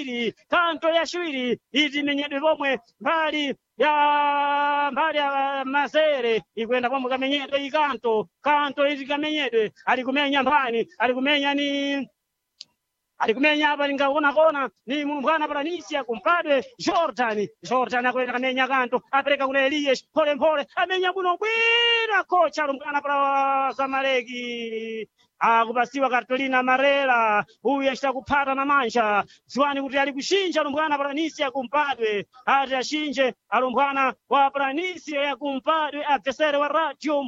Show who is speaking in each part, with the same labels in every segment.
Speaker 1: yaciwiri itimenyedwe pomwe mbali ya Mazere ikwenda pomwe kamenyedwe ikanto iti kamenyedwe ali kumenya mbani ali kumenya hapa lingaona kona ni mumbwana Paranisia kumpadwe Jordan akwenda kamenya kanto apereka kuna Elias pole amenya bwino kocha lumbwana para Zamaleki akupasiwa Cartolina Marela huyu ashita kupata na mancha ziwani kuti ali kushinja lumbwana Paranisia kumpadwe ati ashinje alumbwana wa Paranisia ya kumpadwe adversary wa Radio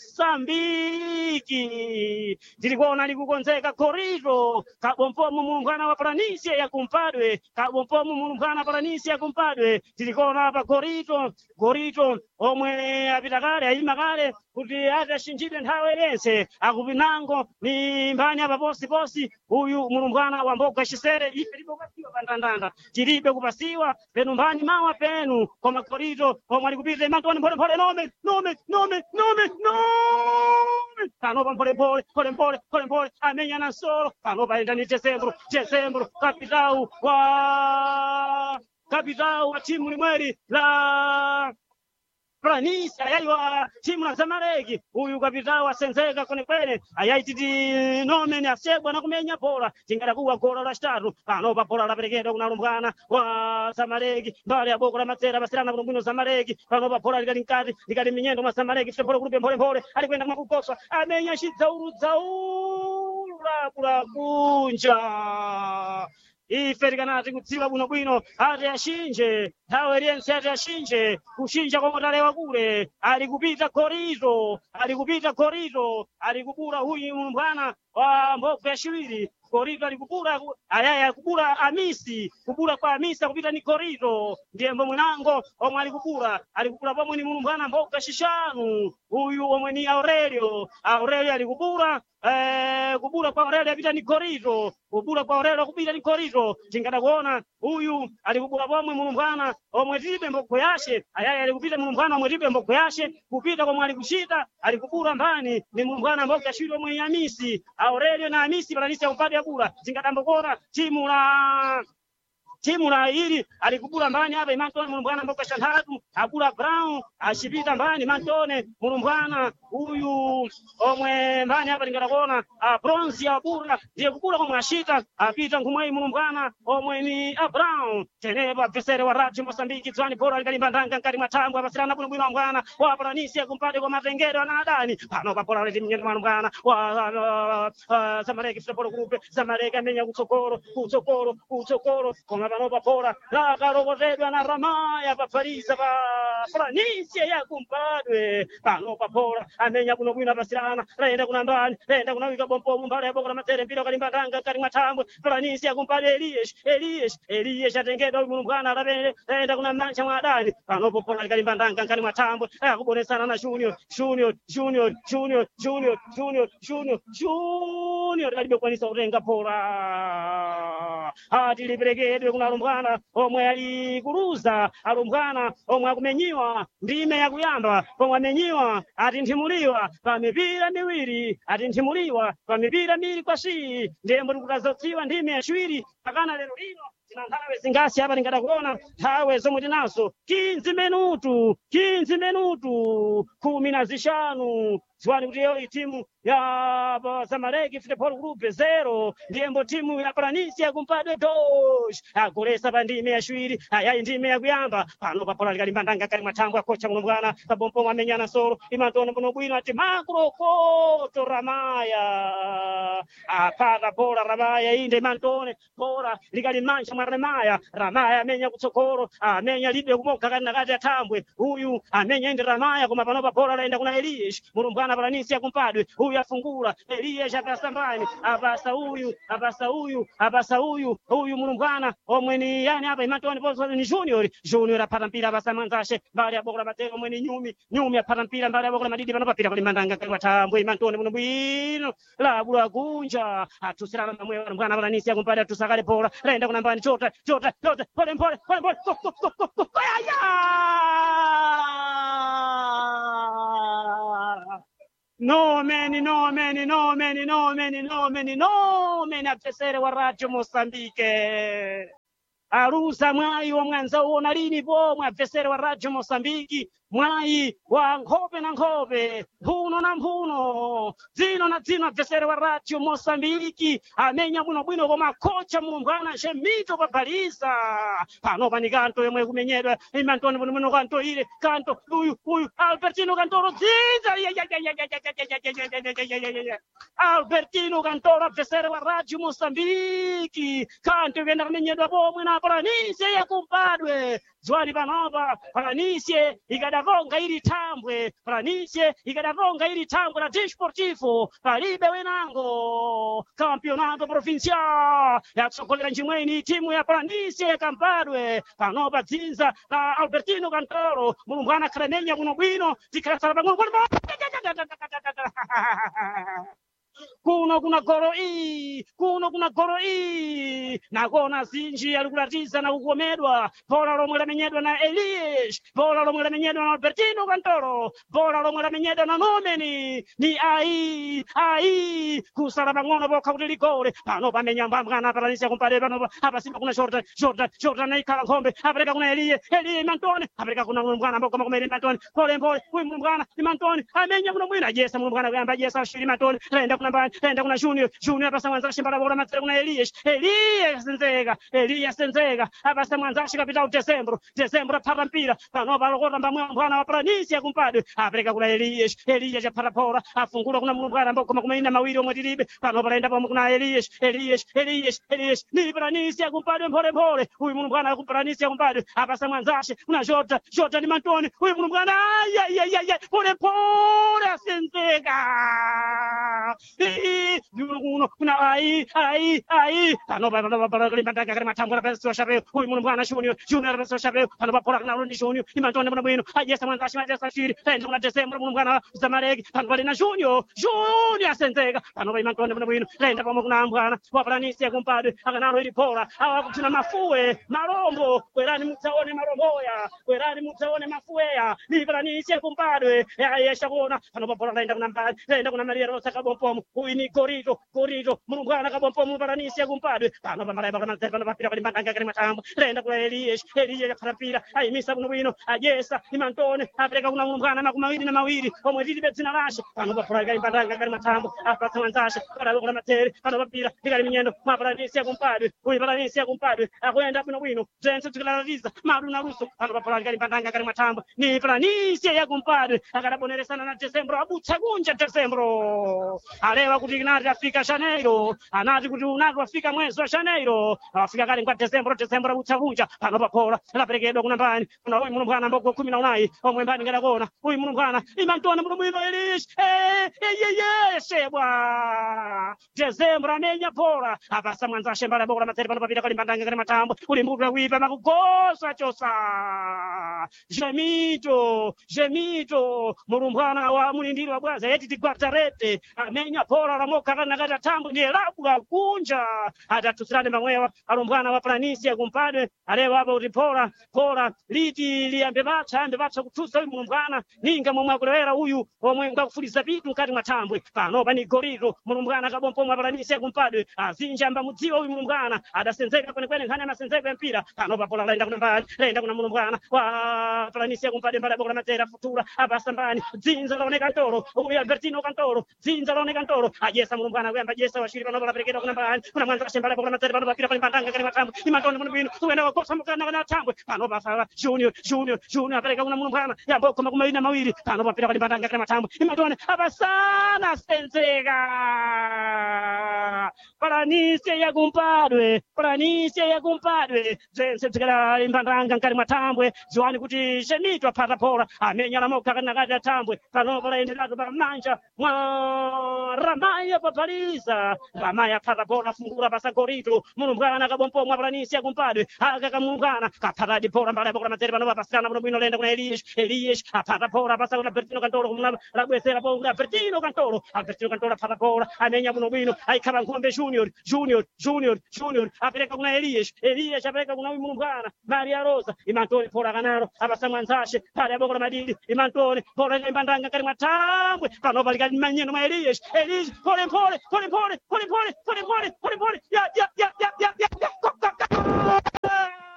Speaker 1: Mosambiki tilikuona likukonzeka corridor kabompomu mumbwana wa Paranisia ya kumpadwe kabompomu mumbwana Paranisia ya kumpadwe tilikuona hapa corridor omwe apita kale ayima kale kuti ati ashinjidwe nthawi yense akupinango ni mbani hapa posi huyu mulumbwana wa Mboga Shisere ife lipo kupasiwa pandandanda tilibe kupasiwa penu mbani mawa penu kwa makorito omwe alikupita Mantoni pole nome panopa pole amenya na solo panopa enda ni Decembro kapitau wa timu limweri la Paranisia ayaiwa timu la Zamaleki huyu kapitao asenzeka kwene ayaititi nome ni asebwa na kumenya bola tingala kuwa gola la tatu panopa bola laperekedwa kuna lumbwana wa Zamaleki mbali ya boko la Masera basirana kuno Zamaleki panopa bola likali minyendo mwa Zamaleki fitepole kulupe pole alikwenda kwa kukoswa amenya shidzauru kula kunja ife likanati kudziwa bwino ati ashinje nthawi yense ati ashinje kushinja kwa motalewa kule alikupita corridor alikubura huyu mbwana wa Mboga yaciwiri corridor alikubura ayaya kubura Amisi kubura kwa Amisi akupita ni corridor ndiye mwanango omwe alikubura pomwe ni mbwana Mboga Shishanu huyu omwe ni Aurelio alikubura kubura kwa Aurelio apita ni corridor tingada kuona huyu alikubura pomwe mulumbwana omwe tibe Mbogo yashe ayaya alikupita mulumbwana omwe tibe Mbogo yashe kupita kwa mwali kushita alikubura mbani ni mulumbwana Mboga yashiro omwe Amisi Aurelio na Amisi Paranisia upande ya kula tingada mbokora timu la hili alikubura mbani hapa Mantoni mulumbwana Mboga Shantatu akula Brown ashipita mbani Mantoni mulumbwana huyu omwe mbani hapa tingada kuona Bronze ya bura ndiye kubura kwa ashita apita ngumwei mulumbwana omwe ni Brown teneba adversary wa Radio Mosambiki twani bora likalimbandanga ngati matambo abasirana bwino mbwana wa Paranisia kumpande kwa matengero na adani pano pa bora leti mnyendo mbwana wa Zamaleki fitapolo grupe Zamaleki amenya kutsokoro kwa pano pa bora la karokozedwa na Ramaya pafariza pa Paranisia ya kumpadwe pano pa bora amenya bwino abasirana laenda kuna mbani laenda kuna wika bompo mbale ya boko la Matere mpira kalimbandanga ngati matambo Paranisia kumpande Elias atengedwa uyu mbwana arabele laenda kuna mancha mwadani pano pa bora kalimbandanga ngati matambo akubonesana na Junior alibekwanisa kutenga bora ati liperekedwe kuna lumbwana omwe alikuluza alumbwana omwe akumenyiwa ndime yakuyamba omwe amenyiwa ati nthimuliwa pa mipira miwiri kwa si ndembo likukazotsiwa ndime yaciwiri pakana lero lino tina nthawe zingasi apa tingada kuona nthawe zomwe tinazo 15 minutu 15 ziwani kuti iyo timu ya Zamaleki Football Group 0 ndiyembo timu ya Paranisia kumpadwe 2 agolesa pa ndime yaciwiri ayayi ndime yakuyamba pano papola likalimbandanga kali matambo akocha muno bwana pabompo amenyana solo Mantoni muno bwino ati makrokoto Ramaya apata bola Ramaya inde Mantoni bola likalimancha mwa Ramaya amenya kutsogolo amenya libe kumoka kana kati atambwe huyu amenya inde Ramaya koma pano papola laenda kuna Elias mulumbwana Paranisia kumpadwe huyu afungula Elias akasambani abasa huyu mulumbwana omwe ni yani hapa Mantoni pozo ni Junior apata mpira abasa manzashe mbali ya boko la Matero omwe ni nyumi apata mpira mbali ya boko la Madidi pano papira kulimbandanga kali watambwe Mantoni muno bwino la bula kunja atusirana na mwe mwana Paranisia kumpadwe atusakale pola laenda kuna mbani chota pole No man, adversary wa Radio Mosambike. aluza mwayi omwe anzauona lini pomwe abvesere wa Radio Mosambiki, mwayi wa nkhope na nkhope, mphuno na mphuno, dzino na dzino abvesere wa Radio Mosambiki amenya bwinobwino koma kocha mulumbwana Chemito pabhaliza panopa ni kanto yomwe kumenyedwa imantoni bwinobwino kanto ile kanto uyu Albertino Kantoro dzinza Albertino Kantoro abvesere wa Radio Mosambiki kanto yenda kumenyedwa pomwe na Paranise yakumpadwe zwali panopa Paranise ikadavonga ili tambwe Paranise ikadavonga ili tambwe la Desportivo palibe wenango Campeonato Provincial yatsogolera njimweni timu ya Paranise yakampadwe panopa dzinza la Albertino Kantoro mulumbwana khalamenya bwinobwino zikhalasala pang'ono kuno kuna goro iyi nakona zinji alikulatiza na kukomedwa bola lomwe lamenyedwa na Elias bola lomwe lamenyedwa na Albertino Kantoro bola lomwe lamenyedwa na Nomeni ni ai kusala pang'ono pokha kuti ligole pano pamenya mbamwana Paranise kumpale pano apa simba kuna Jordan ikhala nkhombe apereka kuna Elias Mantone apereka kuna mulumbwana mbokoma kumene Mantone pole uyu mulumbwana ni Mantone amenya kuno mwina jesa mulumbwana kuyamba jesa shiri Mantone Tenda kuna Junior apasa mwanzashi mbala bora matera kuna Elias senzeka apasa mwanzashi kapita Decembro apata mpira pano balokota mbamwana wa Paranise yakumpadwe apereka kuna Elias apata pora afungula kuna mulumbwana mbokoma kumaina mawiri omwe tilibe pano palaenda pomwe kuna Elias ni Paranise yakumpadwe mpole uyu mulumbwana wa Paranise yakumpadwe apasa mwanzashi kuna Jordan Mantone uyu mulumbwana pole asenzeka uno kuna ai pano limbandanga kali matambo la pesa shape uyu mulumbwana Junior pesa shape pano papola kana Rondi Junior Mantone bwana bwino ajesa mwanzashi shiri tenda kuna December mulumbwana Zamalek pano pali na Junior asenzeka pano pali Mantone bwana bwino tenda pomwe kuna mbwana wa Paranise yakumpadwe akanalo ili pola akutina mafuwe malombo kwerani mutaone malomboya kwerani mutaone mafuweya ni Paranise yakumpadwe yesha kuona pano papola tenda kuna Maria Rosa kabompomo uyu ni Gorito mulumbwana kabompomo Paranise yakumpadwe pano pamalaiba kana pano papira pali mbandanga kali matambo tenda kuna Elias yakapira ayimisa kuno bwino ajesa Mantone apereka kuna mulumbwana makumawiri na mawiri omwe tilibe dzina lashe pano papola kali mbandanga kali matambo apatsa mwanzashe pano kuna matere pano papira ikali minyendo mwa Paranise yakumpadwe uyu Paranise yakumpadwe akuyenda kuno bwino zense tikalaliza madu na ruso pano papola kali mbandanga kali matambo ni Paranise yakumpadwe akadaboneresana na Decembro abutsa kunja Decembro alewa kuti inati afika Janeiro anati kuti unati wafika mwezi wa Janeiro afika kali kwa Decembro abutsa kunja pano papola laperekedwa kuna mbani kuna uyu mulumbwana mboko 14 omwe mbani ngala kona uyu mulumbwana Mantone mulumwino Elias sebwa Decembro amenya pola apasa mwanzashe mbala bora materi pano papita kali mbandanga kali matambo ulimbukira kuipa makugosa chosa Chemito mulumbwana wa mulindiri wa bwaza yeti tigwatarete amenya pola lamoka kana kata tambo ndiye labula kunja atatusirane mamwewa alumbwana wa Paranise yakumpadwe alewa hapo kuti pola liti liambe batsa kutusa uyu mulumbwana ninga momwe akulewera uyu omwe ngakufuliza pitu mkati mwa tambwe pano pani Gorito mulumbwana kabompomo Paranise yakumpadwe azinja mudziwa uyu mulumbwana adasenzeka kwenekwene nkhani amasenzeka mpira pano papola laenda kuna mulumbwana wa Paranise yakumpadwe mbala bora matera futura apasa mbani dzinza laoneka Kantoro uyu Albertino Kantoro dzinza laoneka Kantoro ajesa mulumbwana kuyamba jesa washiri pano palaperekedwa kuna mbani kuna mwanzashe mbala bora matera pano papira pali mbandanga kali matambo Mantone bwino uenda wakosa mukana na tambwe pano pasala Junior apereka kuna mulumbwana yambo koma kumaina mawiri pano papira pali mbandanga kali matambo Mantone abasana senzeka Paranise yakumpadwe zense tikala imbandanga nkali matambwe ziwani kuti Chemito apata pola amenya lamoka kana kati tambwe pano pola endelatu pamanja mwa Ramaya papaliza Ramaya apata pola fungura pasa Gorito mulumbwana kabompomo Paranise yakumpadwe akaka mulumbwana kapata pola mbala bora materi pano papasana bwino bwino lenda kuna Elias apata pola pasa kuna Albertino Kantoro kumula labwesera po Albertino Kantoro apata pola amenya bwino bwino aikhala nkhombe Junior apereka kuna Elias apereka kuna uyu mulumbwana Maria Rosa Mantone pola kanalo apasa mwanzashe pale abokora madili Mantone pola imbandanga kali matambwe pano pali kali manyeno ma Elias pole ya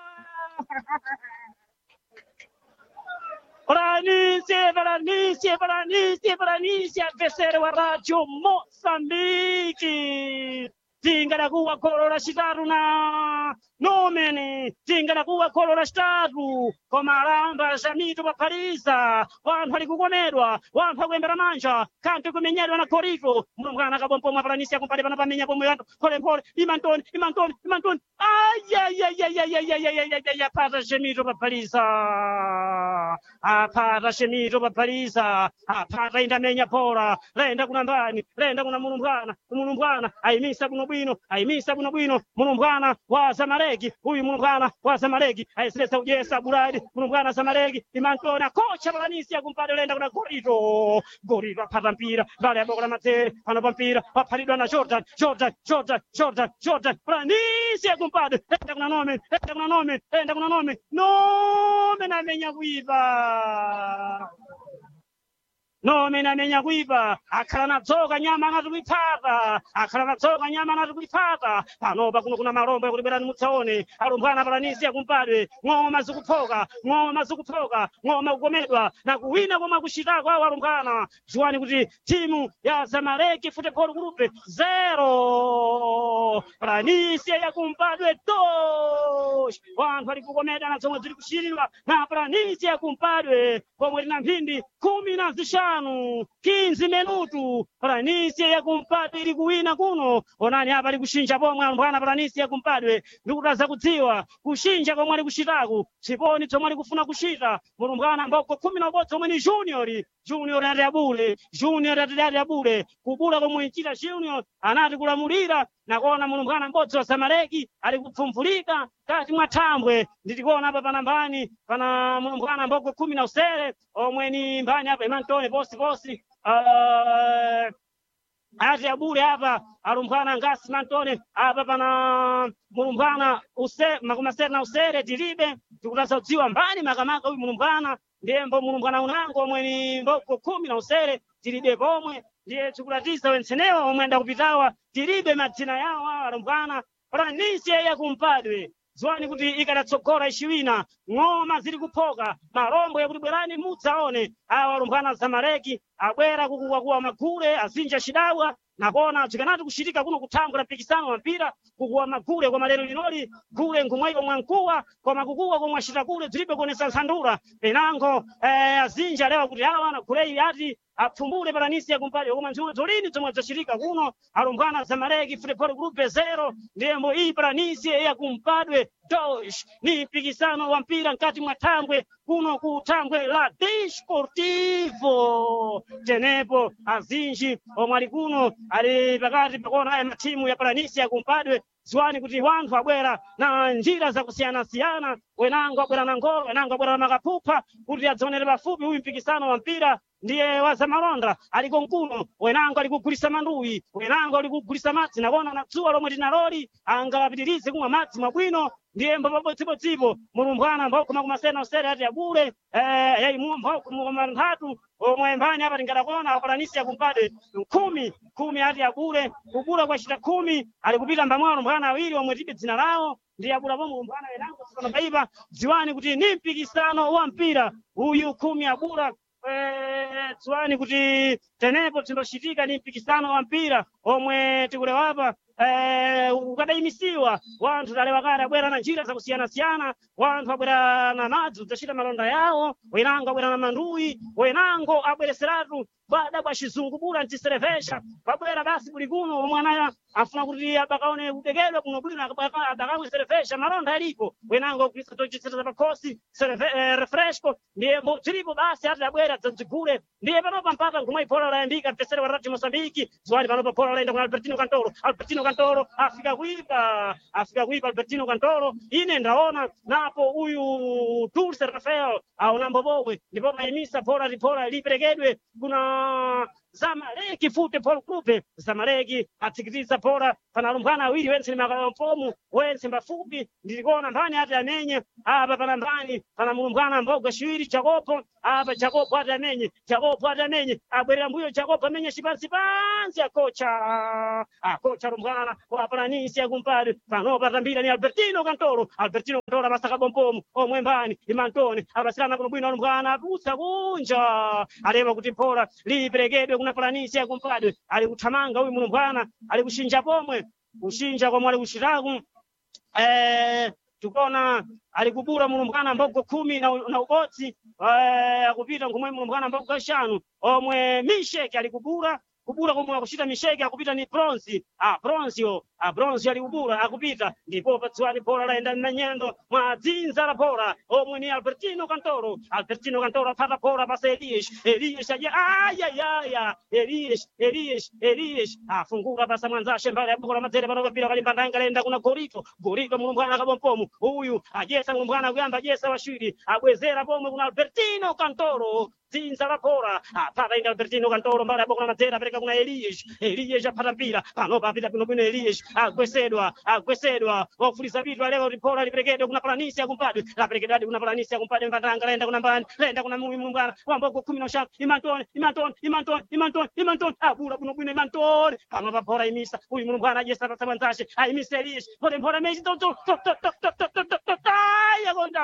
Speaker 1: Planície, adversário wa Rádio Moçambique. Tingalakuwa golo la chitatu na nomene tingalakuwa golo la chitatu koma alamba Jamito paphaliza wanthu ali kukomedwa wanthu akuyembera manja kanthu kumenyedwa na Corito mwana akabompomwe Planície akumpale pana pamenya pomwe anthu pole imantoni apata Jamito paphaliza apata indamenya pola lenda kuna mbani lenda kuna mulumbwana ayimisa kuno bwino mulumbwana wa Zamaleki huyu mulumbwana wa Zamaleki ayisilesa ujesa buladi mulumbwana Zamaleki imantona kocha Planície akumpale lenda kuna Corito apata mpira mbali ya boko la Matere pano pa mpira waphalidwa na Jordan Planície akumpale lenda kuna nome namenya kuipa namenya kuipa akhala natsoka nyama anati kuipata panopa kuno kuna malombo yakulibwerani mutsaone alumbwana Planície akumpadwe ng'oma zikuphoka ng'oma kukomedwa na kuwina koma kuchitako awo alumbwana ziwani kuti timu ya Zamaleki Football Club 0 Planície yakumpadwe 2 wanthu ali kukomeda na zomwe zili kuchiridwa na Planície yakumpadwe pomwe lina mphindi 15 minutu Planície yakumpadwe ili kuwina kuno onani apa ali kushinja pomwe alumbwana Planície yakumpadwe ndikutaza kudziwa kushinja komwe ali kuchitaku chiponi chomwe ali kufuna kuchita mulumbwana mboko 11 omwe ni Junior ati abule kubula komwe ichita Junior anati kulamulira nakuona mulumbwana mbodzi wa Zamaleki ali kupfumvulika kati mwa thambwe nditikuona apa pana mbani pana mulumbwana mboko 10 na usere omwe ni mbani apa imantone posi ati abule apa alumbwana ngasi mantone apa pana mulumbwana makumasere na usere tilibe tikutaza kudziwa mbani makamaka uyu mulumbwana ndembo mulumbwana unango omwe ni mboko 10 na usere tilibe pomwe ndiye tikulatiza wensenewa omwe enda kupitawa tilibe madzina yawo alumbwana Planície yakumpadwe ziwani kuti ikadatsogora ichiwina ng'oma zili kuphoka malombo yakulibwerani mudzaone awa alumbwana Zamaleki abwera kukuwakuwa magule azinja chidawa nakona chikanati kuchitika kuno kuthambula mpikisano wa mpira kukuwa magule kwa malero linoli gule ngumwaiko mwankuwa kwa makukuwa kwa mwashita kule zilibe kuonesa nsandula penango azinja lewa kuti awa na kulei ati apfumbule Planície yakumpadwe koma nziwe zolini zomwe zachirika kuno alumbwana Zamaleki Football Club 0 ndembo iyi Planície yakumpadwe 2 ni mpikisano wa mpira nkati mwa thambwe kuno ku thambwe la Desportivo tenepo azinji omwe ali kuno ali pakati pakona aya matimu ya Planície yakumpadwe ziwani kuti wanthu abwera na njira zakusiyana-siyana wenango abwera na ngolo wenango abwera na makapupha kuti adzionere pafupi uyu mpikisano wa mpira ndiye wa Zamalonda aliko nkuno wenango ali kugulisa manduwi wenango ali kugulisa madzi nakona na dzuwa lomwe linaloli angapitirize kumwa madzi mwabwino ndiye mbopodzipodzipo mulumbwana mboko makumasena usere ati abule mboko mukomanthatu omwe mbani apa tingadakona Planície yakumpadwe 10 ati abule kubula kwachita 10 ali kupita mbamwalo mbwana awiri omwe tibe dzina lawo ndiye abula pomwe mulumbwana wenango sikona paipa ziwani kuti ni mpikisano wa mpira uyu 10 abula ziwani kuti tenepo tindochitika ni mpikisano wa mpira omwe tikulewapa ukadayimisiwa wanthu talewa kale abwera na njira zakusiyana-siyana wanthu abwera na madzi udzachita malonda yawo wenango abwera na manduwi wenango abwereseratu bada bwa chizungubula ntiserevesha babwera basi kuli kuno omwe anaya afuna kuti abakaone kubekedwa kuno bwino abakamwe serevesha malonda yalipo wenango kulisa tochitseta pakhosi refresco ndiye tilipo basi ati abwera dzadzigule ndiye panopa mpaka nkhumwa iphola layambika mtesere wa Radio Moçambique ziwani panopa phola layenda kuna Albertino Cantolo afika kuipa Albertino Cantolo ine ndaona napo uyu Dulce Rafael aonambo pomwe ndipo mayimisa phola liperekedwe kuna Zamaleki Football Club Zamaleki atsikitiza phola pana alumbwana awiri wense ni makampomu wense mbafupi ndilikuona mbani ati amenye apa panambani pana mulumbwana mboga shiwiri Jacopo apa Jacopo atamenye abwerera mbuyo Jacopo amenye chipansi akocha lumbwana wa Paranisi yakumpali panopa tambira ni Albertino Cantoro abasaka bompomu omwembani imantone abasikana kuno bwino lumbwana abusa kunja alema kuti phola liperekedwe kuna Paranisi yakumpali ali kuthamanga uyu mulumbwana ali kushinja pomwe kushinja komwe ali kuchitaku tukona alikubura mulumbwana mbogo 10 na ubodzi akupita ngomwe mulumbwana mbogo 5 omwe Misheki alikubura komwe akuchita Misheki akupita ni Bronzio alikubura akupita ndipo patsiwani phola laenda m'manyendo mwa dzinza la phola omwe ni Albertino Cantoro apata phola pasa Elias aja Elias afungura pasa mwanzashe mbali ya buko la madzere pano papira kalimbandanga lenda kuna Gorito mulumbwana kabompomu uyu ajesa mulumbwana kuyamba ajesa washiri abwezera pomwe kuna Albertino Cantoro dzinza la phola apata inga Albertino Cantoro mbali ya buko la madzere apereka kuna Elias apata mpira pano papita pino Elias agwesedwa wafuliza vitu leo ripola liperekedwe kuna Paranisi yakumpadwe laperekedwe kuna Paranisi yakumpadwe mbandanga lenda kuna mbani lenda kuna mulumbwana wamboko 15 Imantone abula kuno bwino Imantone pano papora imisa uyu mulumbwana ajesa pasamwanzashe aimisa Elias pora meji yakonda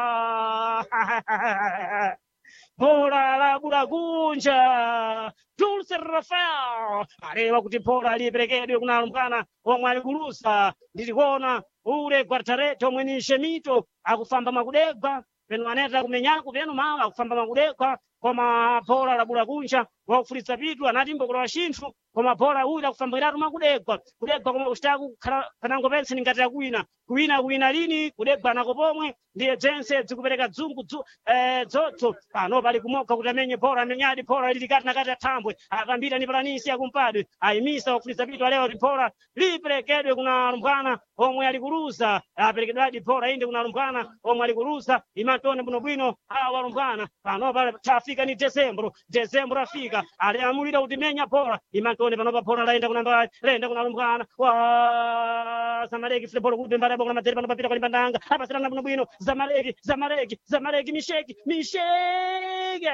Speaker 1: phola la Buragunja Dulce Rafael arewa kuti phola liperekedwe kuna lumbwana omwe alikulusa ndilikuona ule Guartareto omwe ni Shemito akufamba makudegwa peno aneta kumenyaku peno mawa akufamba makudegwa koma phola la Buragunja waufulitsa vitu anati mbokolo wa chinthu koma phola uyu akufambiratu makudegwa koma kuchitaku kanango pense ningati kuwina lini kudegwa nako pomwe ndiye dzense zikupereka dzotso pano pali kumoka kuti amenye phola amenyadi phola lili kati nakati athambwe akambira ni Paranisi yakumpadwe ayimisa waufulitsa vitu alero kuti phola liperekedwe kuna lumbwana omwe alikulusa aperekedwadi phola inde kuna lumbwana omwe alikulusa Imantone bwinobwino awa lumbwana pano pali tafika ni Desembro afika aliamulira kuti menya phola Imantone panopa phola laenda kuna mbali lenda kuna lumbwana wa Zamaleki futebol kuti mbali aboko na madere pano papita kalimbandanga apasirana bwinobwino Zamaleki Misheki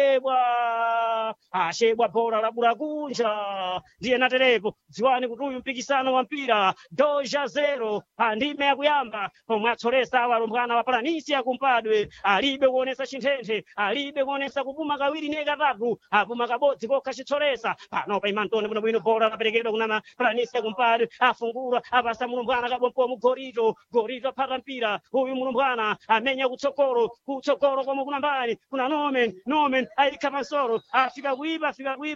Speaker 1: ashebwa phola la Buragunja ndiye naterepo dziwani kuti uyu mpikisano wa mpira 2-0 pandime yakuyamba pomwe atsolesa awa lumbwana wa Paranisi yakumpadwe alibe kuonesa chinthethe alibe kuonesa kupuma kawiri ne katatu apuma kabodzi kokha chitsolesa panopa Imantone bwinobwino phola laperekedwa kuna Paranisi yakumpadwe afungura apasa mulumbwana kabompomu Gorito aphata mpira uyu mulumbwana amenya kutsogolo komwe kuna mbali kuna Nomen ayikha pansoro afika kuipa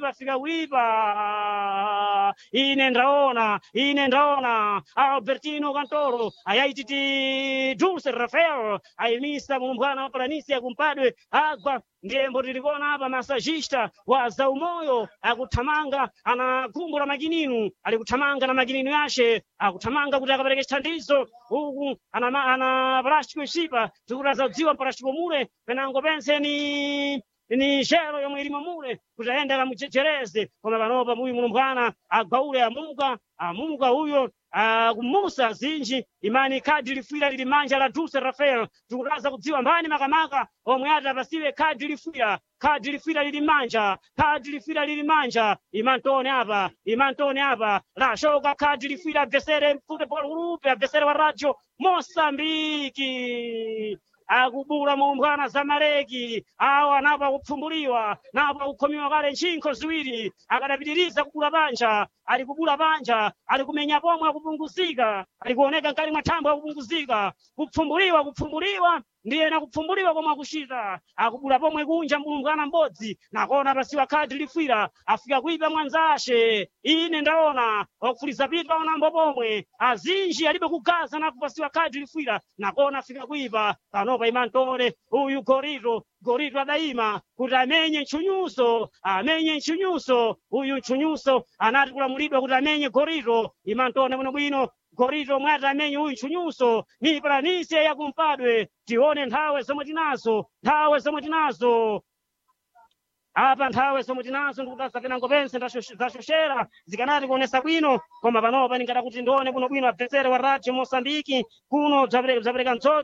Speaker 1: ine ndaona Albertino Cantoro ayaititi Dulce Rafael ayimisa mulumbwana wa Paranisi yakumpadwe agwa ndembo tilikuona apa masajista wa zaumoyo akuthamanga anagumbula makininu alikuthamanga na makininu yashe akuthamanga kuti akapereke chithandizo uku ana plastic isipa tikutaza udziwa plastic mule penango pense ni shero yomwe ilimo mule kuti aende akamuchechereze koma panopa uyu mulumbwana agwaule amuka uyo kumusa zinji imani kadi lifwira lili manja la Dulce Rafael tikutaza kudziwa mbani makamaka omwe atapasiwe kadi lifwira lili manja Imantone apa lashoka kadi lifwira adversere futebol groupe adversere wa Radio Mosambiki akubula mulumbwana Zamaleki awa napa kupfumbuliwa napa kukhomiwa kale nchinko ziwiri akadapitiriza kubula banja alikumenya pomwe akupunguzika alikuoneka nkali mwathambo akupunguzika kupfumbuliwa ndiye nakupfumbuliwa komwe akuchita akubula pomwe kunja mulumbwana m'bodzi nakona pasiwa kadi lifwira afika kuipa mwanzashe ine ndaona wakufuliza pitu aonambo pomwe azinji alibe kugaza nakupasiwa kadi lifwira nakona afika kuipa panopa Imantone uyu Gorito adaima kuti amenye ntchunyuso uyu ntchunyuso anati kulamulidwa kuti amenye Gorito Imantone bwinobwino Gorito mwati amenye uyu ntchunyuso ni Paranisi yakumpadwe tione nthawe zomwe tinazo apa nthawe zomwe tinazo ndikutasa penango pense zashoshera zikanati kuonesa bwino koma panopa ningati kuti ndione bwinobwino adversere wa Radio Mosambiki kuno zapereka mtsotso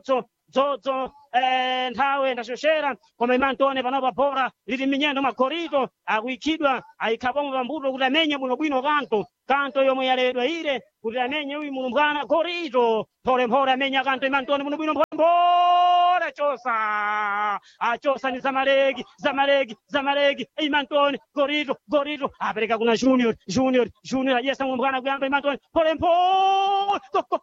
Speaker 1: dzodzo nthawe ndaxoxera koma imantone panopa bhora lili minyendo magorito akuikhidwa ayikhapomo pambuto kuti amenye bwinobwino kanto yomwe yaledwa ile kuti amenye uyu mulumbwana gorito mpholemphole amenya kanto imantone bwinobwino mpholemphole achosa ni zamalegi imantone gorito apereka kuna junior ayesa mulumbwana kuyamba imantone mpholemphole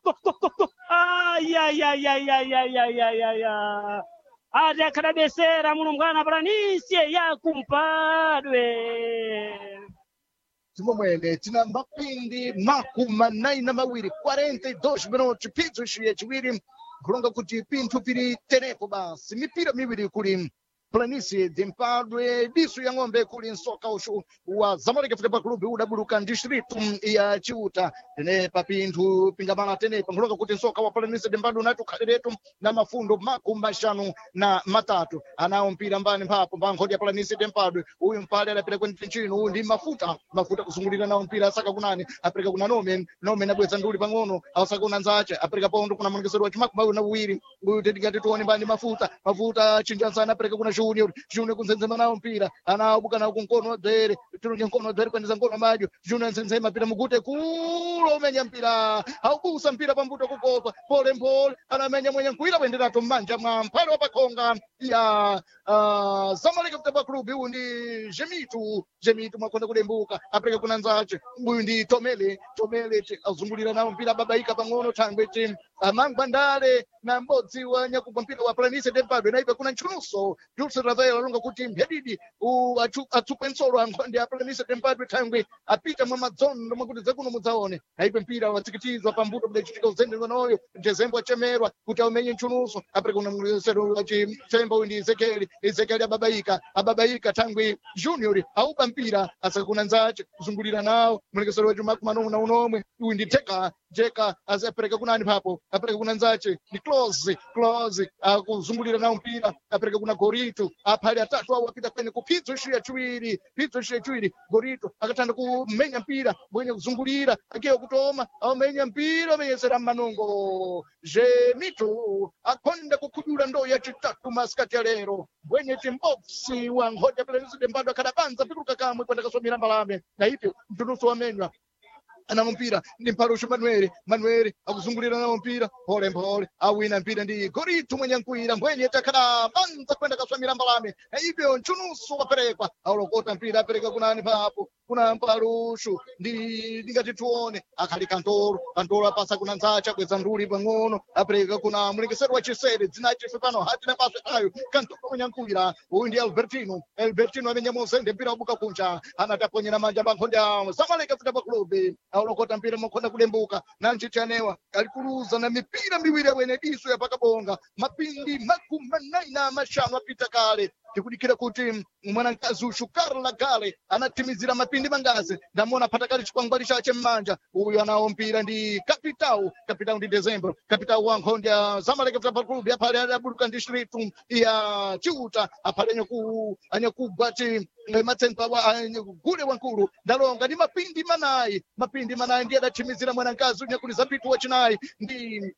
Speaker 1: ati akhadabesera mulumbwana Planície yakumpadwe
Speaker 2: Timomwene tina mapindi makumi na mawiri 42 minutos pizzo chiye chiwiri kulonga kuti pinthu piri tenepo basi mipira miwiri kuli Planície de Mpadwe diso ya ng'ombe kuli nsoka ushu wa Zamalek Futebol Clube udabuluka distrito ya Chiuta tene papinthu pingamana tene pangoloka kuti nsoka wa Planície de Mpadwe natu khaliretu na mafundo makumi na matatu anawo mpira mbani mphapo mbankhodi ya Planície de Mpadwe uyu mpale adapita kwenye nchino uyu ndi mafuta kusungulira nawo mpira asaka kunani apereka kuna nomen abweza nduli pang'ono awasaka kuna nzache apereka pondo kuna mwenekezero wa chimakumawi na uwiri uyu tetikati tuone mbani mafuta chinjansana apereka kuna Junior kunzenzema nawo mpira anabuka nawo kunkono dzere turunye nkono dzere kwendeza nkono majo Junior nzenzema pira mugute kulo umenya mpira aubusa mpira pambuto kukopa pole anamenya mwenye nkuira wendera to manja mwa mpale wa pakonga ya Zamalek Futebol Clube uyu ndi Jemitu mwakonda kudembuka apereka kuna nzache uyu ndi Tomele azungulira nawo mpira babaika pang'ono thangwe ti amangwandale na mbodzi wa nyakubwa mpira wa Planície de Mpadwe naipe kuna nchunuso Dulce Rafael alonga kuti mphedidi atsupe nsolo ankhonde a Planície de Mpadwe thangwe apita mwa madzondo mwakuti zakuno mudzaone naipe mpira watsikitizwa pambuto kudachitika uzendezwa noyo Dezembo achemerwa kuti aumenye nchunuso apereka kuna mlesero wa chifemba uyu ndi Ezekiel ababaika thangwe Junior aupa mpira asakuna nzache kuzungulira nawo mlekesero wa chumakumi na unomwe uyu ndi Jeka apereka kunani papo apereka kuna nzache ni close akuzungulira nawo mpira apereka kuna Gorito aphali atatu awo apita kwenye kupizzo chiya chiwiri Gorito akatanda kumenya mpira mwenye kuzungulira akiwa kutoma aumenya mpira amenyesera manongo Jemitu akonda kukhudula ndo ya chitatu maskati ya lero mwenye timbopsi wa nkhoja Planície de Mpadwe akadabanza pikuruka kamwe kwenda kasomira mbalame na hivyo mtunuso wamenywa ana mpira ndi Mphalushu Manuel akuzungulira nawo mpira pole awina mpira ndi Gorito mwenye nkuira mwenye takada banza kwenda kaswamira mbalame na hivyo nchunuso waperekwa aulokota mpira apereka kunani papo kuna Mphalushu ndingati tuone akhali kantoro apasa kuna nzacha kweza nduli pang'ono apereka kuna mlekesero wa Chisere dzinachife pano hatina paswe ayo kantoro mwenye nkuira uyu ndi Albertino amenya mozende mpira wabuka kunja anataponyera manja bankhonde a Zamalek Futebol Clube aulokota mpira mwakhonda kudembuka nanchichanewa alikuluza na mipira miwiri awene diso ya pakabonga mapindi makumi na mashanu apita kale tikudikira kuti mwanamkazi ushu Carla Gale anatimizira mapindi mangazi ndamona patakali chikwangwali chache mmanja uyu anawo mpira ndi kapitao ndi Dezembro kapitao wa nkhondi ya Zamalek Futebol Clube aphale adabuluka distrito ya Chiuta aphale anyakugwa ti matsenpa wa gule wankulu ndalonga ndi mapindi manayi ndiye adatimizira mwanamkazi unyakuliza pitu wachinayi ndi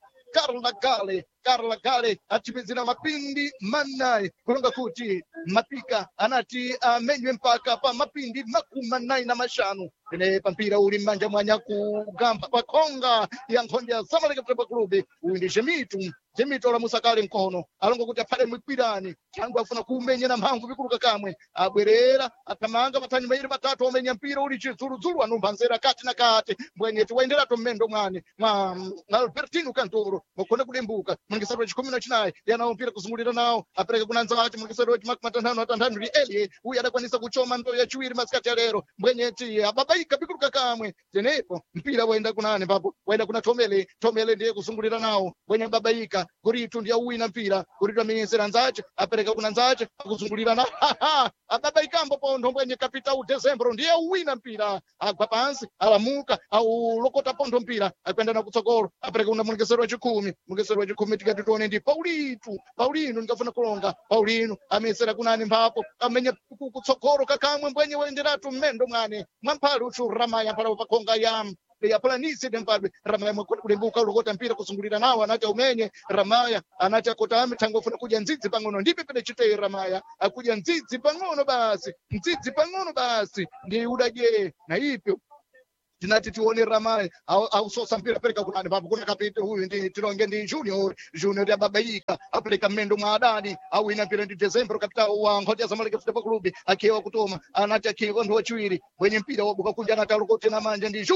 Speaker 2: Carla Gale atimizira mapindi manayi kulonga kuti mapika anati amenywe mpaka pa mapindi makumi na mashanu ene pampira uli mmanja mwanya kugamba pakonga ya nkhondi ya Zamalek Futebol Clube uyu ndi Jemitu olamusakale mkono alonga kuti aphale mwikwirani changu afuna kumenya na mphamvu pikuluka kamwe abwerera athamanga pathani mairi matatu omenya mpira uli chidzuludzulu anumpha nzera kati na kati mbwenye tiwayenderatu mmendo mwane mwa Albertino Kantoro mwakhonda kudembuka mwengesero wa 19 yanawo mpira kuzungulira nawo apereka kuna nzache mwengesero wa makumi ndi Elie uyu adakwanisa kuchoma ndo ya chiwiri masikati ya lero mbwenye ti ababaika pikuluka kamwe tenepo mpira waenda kunani papo waenda kuna Tomele ndiye kuzungulira nawo mbwenye babaika Gorito ndiye uwina mpira Gorito amenyesera nzache apereka kuna nzache akuzungulira na ababaikambo pondo mbwenye kapitao Dezembro ndiye uwina mpira agwa pansi alamuka au lokota pondo mpira akwenda na kutsogolo apereka kuna mwengesero wa 10 tikati tuone ndi Paulino ndikafuna kulonga Paulino amesera kunani mphapo amenya kutsogolo kakamwe mbwenye waenderatu mmendo mwane mwamphalu uchu ramaya mphala pakonga ya ya Planície de Mpadwe. Ramaya mwakwenda kulembuka ulokota mpira kusungulira nawo anati umenye Ramaya anati akotame tangu afuna kuja ndzidzi pang'ono ndipe pene chitei Ramaya akuja ndzidzi pang'ono basi ndi udaje na ipyo tinati tione Ramaya ausosa mpira pereka kunani papo kuna kapite huyu ndi tilonge ndi Junior ya babaika apeleka mmendo mwa adani au ina mpira ndi Dezembro kapita wa Nkhoja Zamalek Football Club akiwa kutoma anati akiwa ndo chiwiri wenye mpira wabuka kunja anati alokoti na manja ndi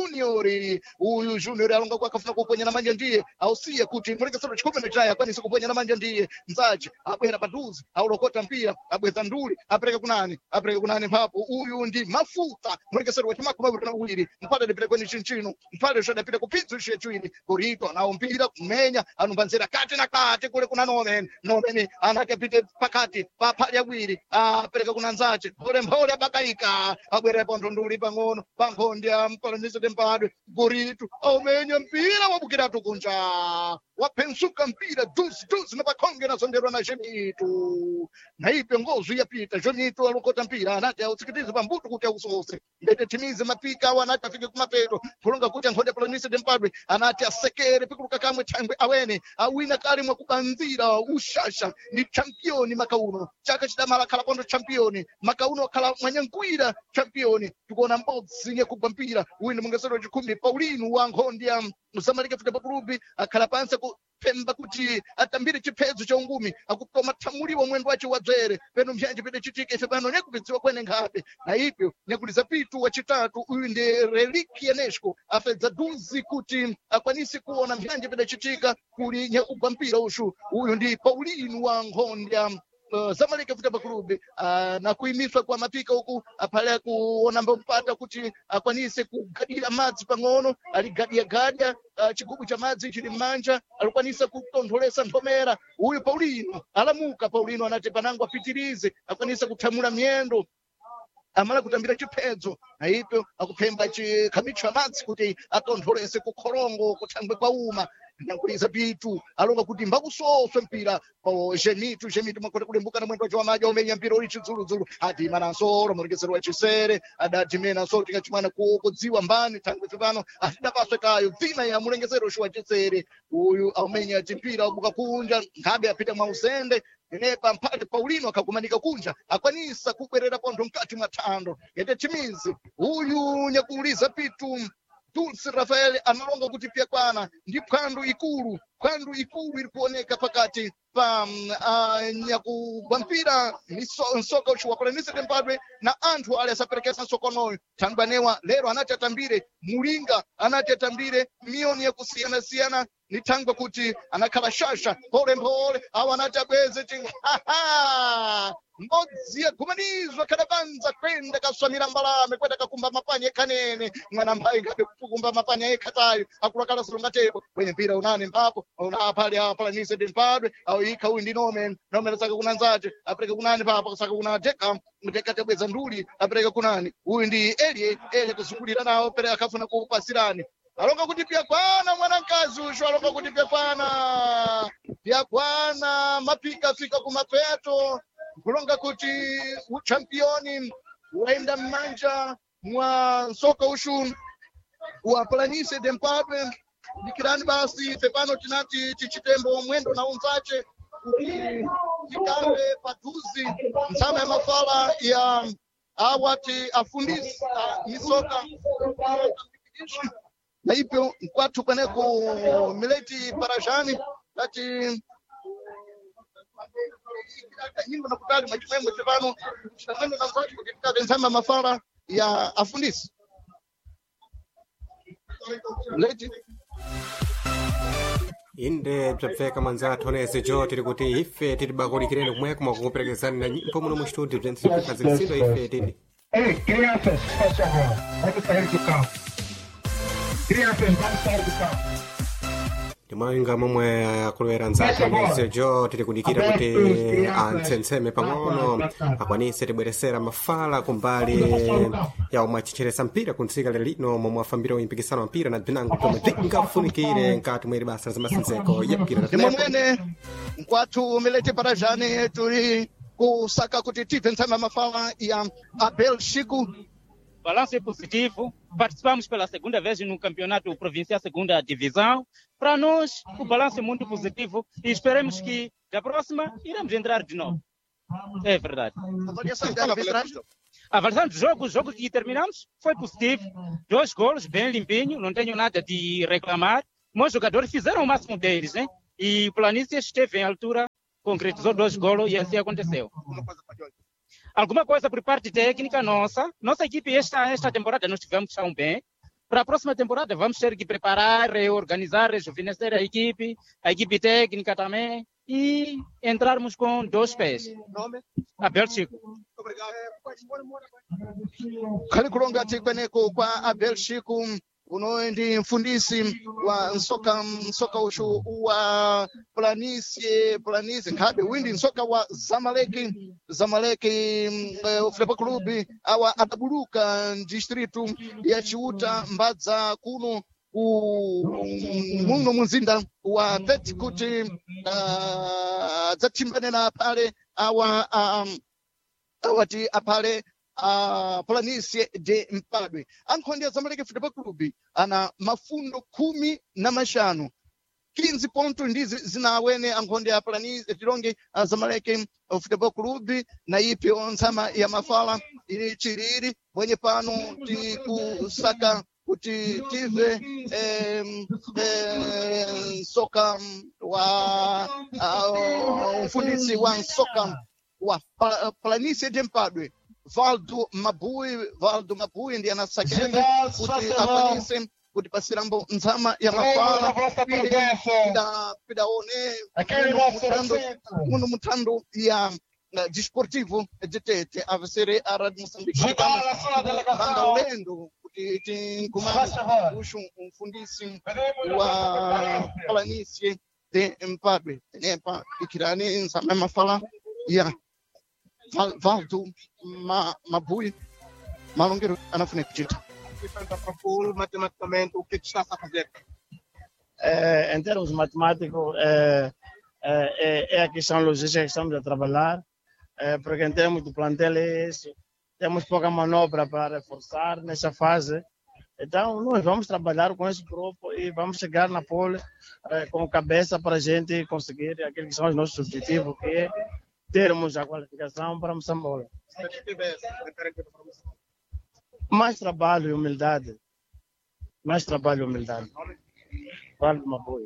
Speaker 2: huyu Junior alonga kwa kafuna kuponya na manja ndiye ausiye kuti muleke soro chikome na chaya kwani sikuponya na manja ndiye Nzaje abwera paduzi aulokota mpira abweza nduli apeleka kunani papo huyu ndi Mafuta muleke soro chimakuma bwana uwiri mpata pile kwenye chinchino mpale shada pile kupitsu ishe chwini Gorito na mpira kumenya anumbanzira kati na kati kule kuna Nomen anake pite pakati papali awiri pereka kuna Nzache mpole abakaika abwera pondo nduli pang'ono pankondya Planície de Mpadwe Gorito umenya mpira wabukira tukunja wapensuka mpira duzi na pakonge na sonderwa na Jemitu na ipe ngozu yapita Jemitu alokota mpira anati ausikitize pambuto kuti ausose mbete timize mapika wanati afike kumapeto kulonga kuti Nkhoja Planície de Mpadwe anati asekere pikuluka kamwe changwe awene awina kali mwakubanzira ushasha ni championi makauno chaka chidamala khala kondo championi makauno khala mwanyankwira championi tukuona mbodzi nyekugwa mpira wina mungesero chikhumi Paulino wa Nkhondya Zamalek Football Club akhala pansi kupemba kuti atambire chiphedzo cha ungumi akutoma thamuliwa mwendo wace wadzere peno mzhanji pede chitike ife pano nekupidziwa kwene nkhabe na ipyo nekuliza pitu wachitatu uyu ndi Reliki Enesco afedza duzi kuti akwanisi kuona mzhanji pede chitika kuli nyekugwa mpira uyu ndi Paulino wa Nkhondya Zamalek Football Club na kuimiswa kwa mapika huku apale kuona mpata kuti akwanise kugadira madzi pang'ono aligadia chigubu cha madzi chili mmanja alikwanisa kutontholesa nthomera uyu Paulino alamuka Paulino anati panango apitirize akwanisa kuthamula miyendo amala kutambira chiphedzo na ipyo akuphemba chikhamicho amadzi kuti atontholese kukholongo kuthangwe kwa uma nankuliza pitu alonga kuti mbakusoswe mpira pa Jemitu mwakote kulembuka na mwendo wacho wamaja umenya mpira uli chidzuludzulu ati manansolo mulekesero wa chisere adati mena so tikachimwana kudziwa mbani thangwe pano atidapaswe kayo dzina ya mulekesero wa chisere uyu aumenya mpira ubuka kunja nkhabe apita mwa usende nepa mpate Paulino akakumanika kunja akwanisa kubwerera pontho mkati mwa thando yete chimizi uyu nyakuuliza pitu Dulce Rafael analonga kuti pia kwana ndi phwando ikulu iri kuoneka pakati pa nyakugwa mpira nsoka uchu wa Planície de Mpadwe na anthu ali asaperekesa nsokonoyo thangwanewa lero anati atambire Mulinga anati atambire miyoni yakusiyana ni thangwa kuti anakhala shasha pole awo anati abweze mbodzi yagumanizwa kadabanza kwenda kaswamira mbalame kwenda kakumba mapanya ekhanene mwana mbayi ngabe kukumba mapanya ekhatayo akulakala silongatebo kwenye mpira unane mpapo unapali Planície de Mpadwe au ikha uyu ndi Nomen saka kuna Nzache apereka kunani papo saka kuna Deka tabweza nduli apereka kunani uyu ndi Elie kusukulira nawo pereka akafuna kupasirani alonga kuti pia kwana mwanankazi usho alonga kuti pia kwana mapika fika kumapeto kulonga kuti uchampioni waenda mmanja mwa soka ushu wa Planície de Mpadwe dikirani basi pepano tinati chichitembo mwendo na Nzache tikambe paduzi nzama ya mafala ya awati afundisi misoka na ipyo mkwatu kweneko Mileti Parajani ati nyingo na kutali machimemo tevano chitamendo na Nzache kutika nzama mafala ya afundisi Mileti
Speaker 3: inde bzapfeka mwanzathu onese jo tiri kuti ife tiri bakulikireni kumweko mwakukuperekezani na nyimbo muno mu studio bzentipikazilisidwa ife tiri
Speaker 4: crianças, por favor, vamos sair do campo. Crianças, vamos sair do campo.
Speaker 3: timawinga momwe akulowera nzathu onese jo tiri kudikira kuti antsenseme pang'ono akwanise tibweresera mafala kumbali ya omwe achicheresa mpira kuntsika lero lino momwe afambira uyimpikisano wa mpira na bzinango tomwe tingafunikire nkati mweri basa zamasenzeko yapukira
Speaker 2: timomwene mkwathu Mileti Parajani tuli kusaka kuti tipe ntsama mafala ya Abel Chico
Speaker 5: balanço é positivo. Participamos pela segunda vez no campeonato provincial segunda divisão. Para nós, o balanço é muito positivo e esperemos que da próxima iremos entrar de novo. É verdade.
Speaker 2: Avaliação da arbitragem.
Speaker 5: A avaliação do jogo, o jogo que terminamos foi positivo. 2 golos, bem limpinho, não tenho nada de reclamar. Meus jogadores fizeram o máximo deles, né? E o Planície esteve em altura, concretizou 2 golos e assim aconteceu. Alguma coisa por parte técnica nossa. Nossa equipe esta temporada nós tivemos tão bem. Para a próxima temporada vamos ter que preparar, reorganizar, rejuvenescer a equipe técnica também e entrarmos com 2 pés.
Speaker 2: Nome?
Speaker 5: Abel Chico.
Speaker 2: Obrigado. Khali kulonga tikweneko kwa Abel Chico uno ndi mfundisi wa msoka ushu wa Planície nkhabe windi msoka wa Zamaleki Futebol Clube awa adabuluka distrito ya Chiuta Mbadza kuno muno mumzinda wa Tete kuti dzatimbanena pale awati apale Planície de Mpadwe ankhondi ya Zamaleki Futebol Clube ana mafundo 15 ponto ndizi zinawene ankhondi ya Planície tilonge Zamaleki Futebol Clube na ipi ontsama ya mafala ili chiriri mwenye pano tikusaka kuti tive soka wa mfundisi wa soka wa Planície de Mpadwe Valdo Mabui ndiye anasakenda kuti akwanise kuti pasirambo nzama ya mafala pidaone muno muthando ya desportivo de Tete avesere a Rádio Moçambique banda ulendo kuti tinkumana ushu mfundisi wa Planície de Mpadwe nepa ikirani nzama ya mafala ya Valdo Mabui Malongueiro anafune kuchita. Matematicamente, o que está a fazer?
Speaker 6: Em termos matemáticos, é a questão logística que estamos a trabalhar, porque em termos de plantel é isso. Temos pouca manobra para reforçar nessa fase. Então, nós vamos trabalhar com esse grupo e vamos chegar na pole com cabeça para a gente conseguir aqueles que são os nossos objetivos, que é termos a qualificação para Moçambola. Mais trabalho e humildade. Vale uma boa.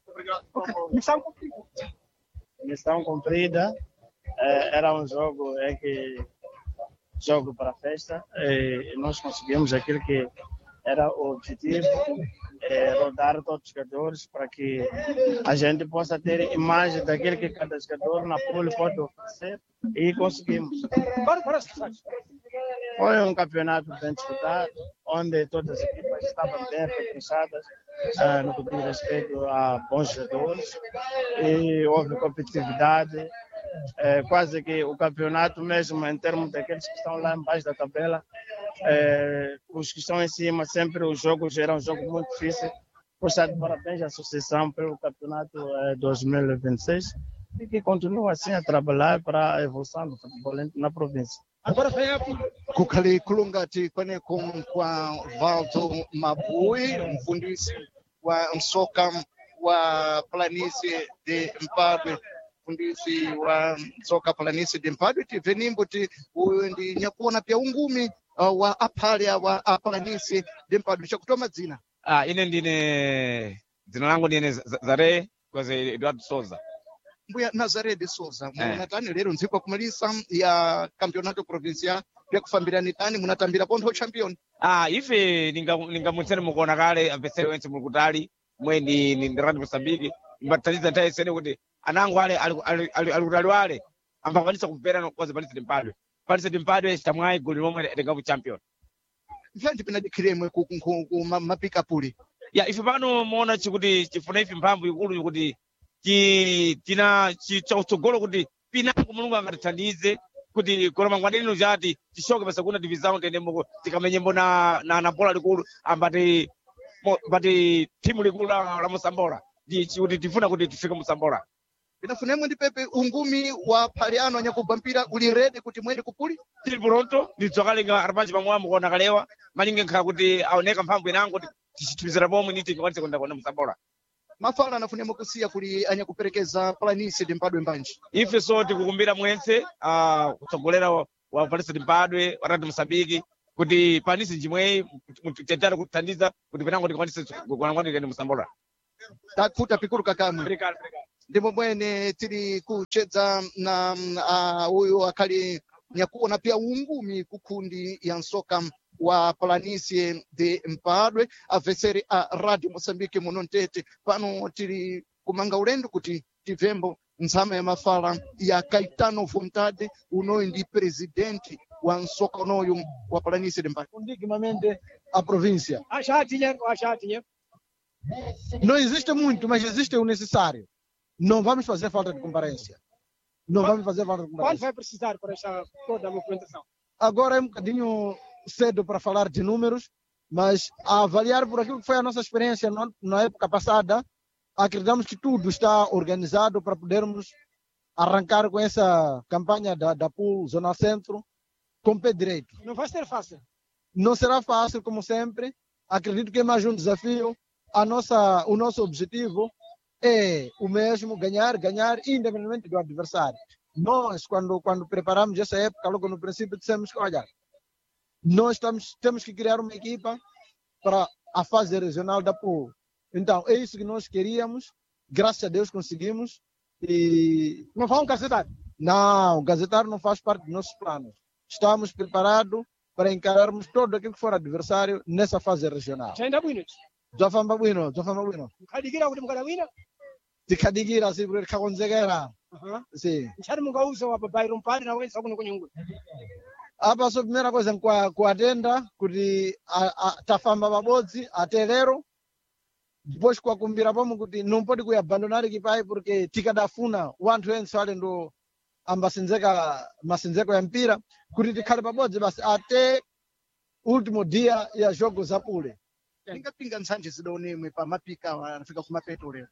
Speaker 6: Missão cumprida. Era um jogo jogo para a festa. E nós conseguimos aquilo que era o objetivo. Rodar todos os jogadores para que a gente possa ter imagem daquilo que cada jogador na pole pode oferecer e conseguimos. Foi um campeonato bem disputado, onde todas as equipas estavam bem fechadas no que diz respeito a bons jogadores e houve competitividade. Quase que o campeonato mesmo, em termos daqueles que estão lá embaixo da tabela, os que estão em cima, sempre os jogos eram jogos muito difíceis. Puxar de parabéns à associação pelo campeonato 2026 e que continua assim a trabalhar para a evolução do futebol na província.
Speaker 2: Agora vem kukhali kulunga tikweneko kwa Valdo Mabui mfundisi wa msoka wa Planície de Mpadwe mfundisi wa msoka Planície de Mpadwe tivenimbo ti uyu ndi nyakuona pya ungumi wa aphalya wa Planície de Mpadwe chakutoma dzina.
Speaker 7: Ine ndine dzina langu ndine Zare kwaze Eduardo Souza.
Speaker 2: Mbuya Nazaré de Souza munatani lero nzikwa kumalisa ya campeonato provincial pya kufambirani tani munatambira pontho champion.
Speaker 7: Ife ningamutsene mukuona kale apesere wense mulukutali mwe ni Radio Moçambique mbataliza ntaye sene kuti anangu ali ambakwanisa kupera kwaze Planície de Mpadwe chamwayi goli lomwe lingapo champion.
Speaker 2: Mfandi pinadikhiremwe ku mapika puli.
Speaker 7: Ife pano muona chikuti chifuna ife mphamvu ikulu kuti tina chautsogolo kuti pinango mulungu angatithandize kuti koloma ngwandelino chati tishoke pa segunda divisão tenemo tikamenyembo na bola likulu ambati timu likulu la Moçambola kuti tifuna kuti tifike Moçambola.
Speaker 2: inafunemo ndi pepe ungumi wa phaliano anyakubva mpira uli redi kuti mwende kupuli
Speaker 7: tili pronto ndidzokalenga arpanji pamwambo kuona kalewa malinge nkhala kuti aoneka mphamvu inango kuti tichithumizira pomwe niti tikwanise kuenda musambola
Speaker 2: mafala anafunemo kusiya kuli anyakuperekeza Planície de Mpadwe Mbanji.
Speaker 7: ife so tikukumbira mwense kutsogolera wa Planície de Mpadwe wa Radio Mosambiki kuti Planície njimweyi tetari kuthandiza kuti penango tikwanise kuonangwani tende musambola
Speaker 2: Takhuta pikulu kakamwe. Ndimo mwene tiri kuchedza na uyu akhali nyakuona pia ungumi kukundi ya nsoka wa Planície de Mpadwe aveseri a Radio Mosambiki muno Ntete pano tiri kumanga ulendo kuti tivembo nzama ya mafala ya Caetano Vontade unoyu ndi presidente wa nsoka unoyu wa Planície de Mpadwe.
Speaker 8: Indignamente a província.
Speaker 5: Achatinha.
Speaker 8: Não existe muito, mas existe o necessário. Não vamos fazer falta de comparência. Não vamos fazer falta de
Speaker 5: Quanto
Speaker 8: comparência.
Speaker 5: vai precisar para essa toda a movimentação?
Speaker 8: Agora é um bocadinho cedo para falar de números, mas a avaliar por aquilo que foi a nossa experiência na época passada, acreditamos que tudo está organizado para podermos arrancar com essa campanha da PUL Zona Centro com pé direito.
Speaker 5: Não vai ser fácil.
Speaker 8: Não será fácil, como sempre. Acredito que é mais um desafio. O nosso objetivo é o mesmo, ganhar, independentemente do adversário. Nós, quando preparamos essa época, logo no princípio, dissemos que, olha, nós temos que criar uma equipa para a fase regional da PUL. Então, é isso que nós queríamos. Graças a Deus conseguimos. E
Speaker 5: Não vão gazetar.
Speaker 8: não, gazetar não faz parte dos nossos planos. Estamos preparados para encararmos todo aquilo que for adversário nessa fase regional.
Speaker 5: Chaenda bwino.
Speaker 8: Zofamba bwino.
Speaker 5: Mukadigira kuti mukadawina.
Speaker 8: Tikadigira sibure kakonzekera. Sim.
Speaker 5: Nchari mungauza wa babairo mpani na wenza kuno kunyungu.
Speaker 8: Apa so primeira coisa kuatenda kuti tafamba pabodzi até lero. Depois kuwakumbira pomwe kuti não pode kuyabandonar equipai porque tikadafuna wanthu ense ale ndo masenzeko ya mpira kuti tikhale pabodzi basi até último dia ya jogo za pule.
Speaker 2: Ndingapinga nsanje zidaonemwe pa mapika anafika kumapeto lero.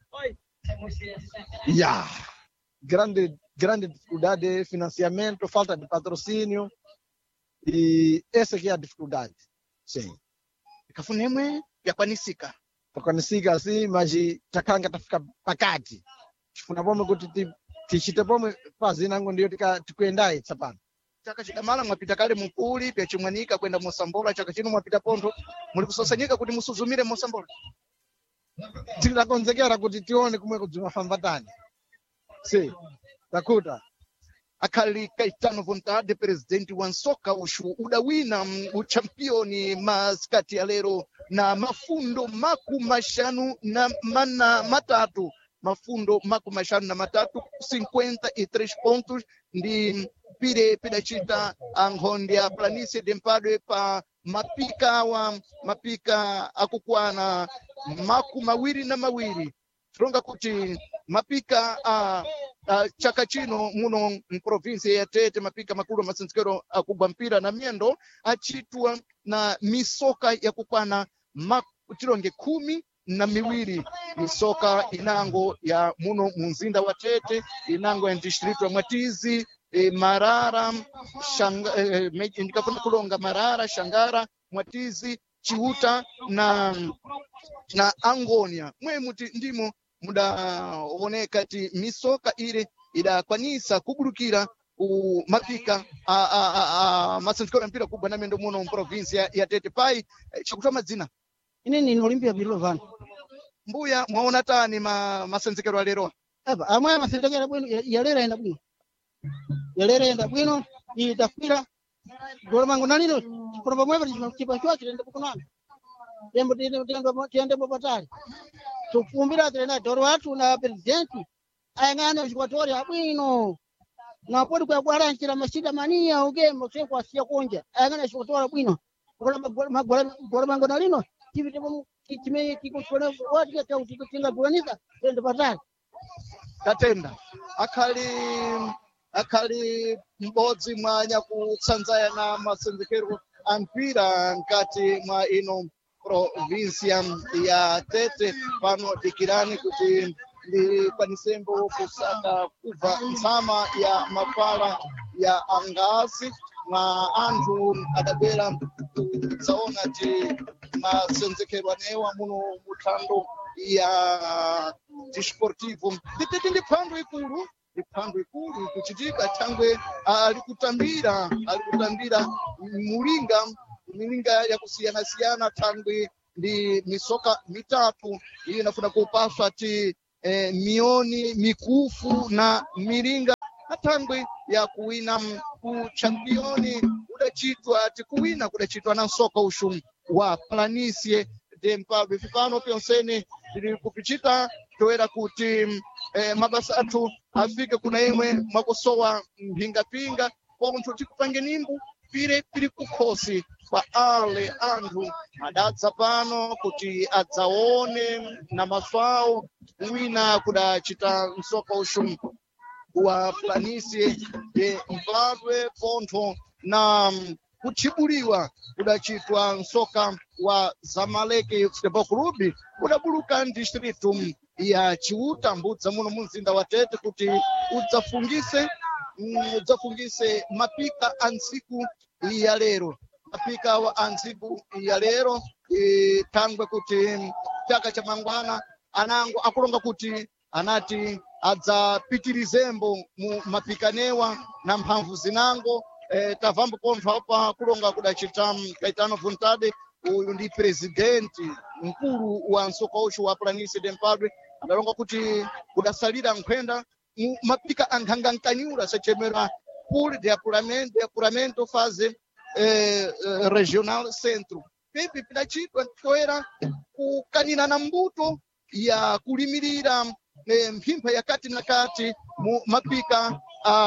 Speaker 8: Yeah. Grande dificuldade, financiamento, falta de patrocínio. E essa aqui é a dificuldade. Sim.
Speaker 2: Ikafunemwe yakwanisika.
Speaker 8: Takwanisika assim, mas takanga tafika pakati. Tifuna pomwe kuti tichite pomwe fazi nango ndiyo tikuendayi tsapano.
Speaker 2: Chaka chidamala mwapita kale mupuli pya chimwanika kwenda Mosambola, chaka chino mwapita Pontho muli kusosanyika kuti musuzumire Mosambola.
Speaker 8: Tikakonzekera kuti tione kumwe kudzimafamba tani. Sim. Takuta.
Speaker 2: Akhali Caetano Vontade presidente wa nsoka ushu udawina uchampioni maskati ya lero na mafundo makumashanu na matatu. Mafundo makumashanu na matatu 53 pontos ndi pire pidachita angondi ya Planície de Mpadwe pa mapika akukwana makumawiri na mawiri. Tronga kuti mapika chaka chino muno mprovinsia ya Tete mapika makulu masinzikero akugwa mpira na miendo achitwa na misoka ya kukwana tilonge 12 misoka inango ya muno munzinda wa Tete inango ya distrito ya Mwatizi Marara ndikafuna kulonga Marara Shangara Mwatizi Chiuta na Angonia mwe muti ndimo mudaoneka ti misoka ile idakwanisa kubulukira mapika masinzikero ya mpira kubwa na mendo muno mprovinsia ya Tete pai chakutoa madzina
Speaker 9: ine ni Olimpia Bilovani
Speaker 2: mbuya mwaona tani masinzikero alero
Speaker 9: aba amwe masinzikero bwino yalera enda bwino itafira gora mangu nalino kwa mwe kipa chwa kirende kukunana tembo tiende mopatali tukumbira tena doro watu na presidenti ayangana ushikwatori abwino na podi kwa bwara nchira mashida mania ugemo sio kwa sia konja ayangana ushikwatori bwino gora mangu nalino kivi tembo kitime kikushona watu ya utinga duanika tende patali
Speaker 2: katenda akhali m'bodzi mwanya kutsanzaya na masinzikero a mpira nkati mwa ino provinsia ya Tete pano dikirani kuti likwanisembo kusaka kubva ntsama ya mafala ya angazi mwa anthu adabwera kudzaona ti masenzekero anewa muno muthando ya desportivo. Tititi ndi phwando ikulu kuchitika thangwe alikutambira milinga yakusiyana-siyana thangwe ndi misoka mitatu iyo inafuna kupaswa ti mioni mikufu na milinga na thangwe ya kuwina ku championi kudachitwa na nsoka ushu wa Planície de Mpadue. Pano pyonsene tili kupichita toera kuti mabasa athu afike kuna imwe mwakusowa mphingapinga pontho tikupange nimbu pili kukhosi kwa ale anthu adadza pano kuti adzaone na maso awo wina kudachita nsoka ushu wa Planície de Mpadue pontho na kuchibuliwa kudachitwa nsoka wa Zamalek Football Club kudabuluka distritu ya Chiuta mbudza muno mumzinda wa Tete kuti udzafungise mapika ansiku ya lero thangwe kuti chaka cha mangwana anango akulonga kuti anati adzapitirizembo mu mapikanewa na mphamvu zinango. Tavambo pontho apa kulonga kudachita Caetano Vontade, uyu ndi presidenti mkulu wa nsoka ushu wa Planície de Mpadue, adalonga kuti kudasalira nkhwenda mu mapika ankhangankanyula sachemera pool de apuramento fase regional centro. Pepe pidachitwa toera kukanina na mbuto ya kulimirira mphimpha ya kati na kati mu mapika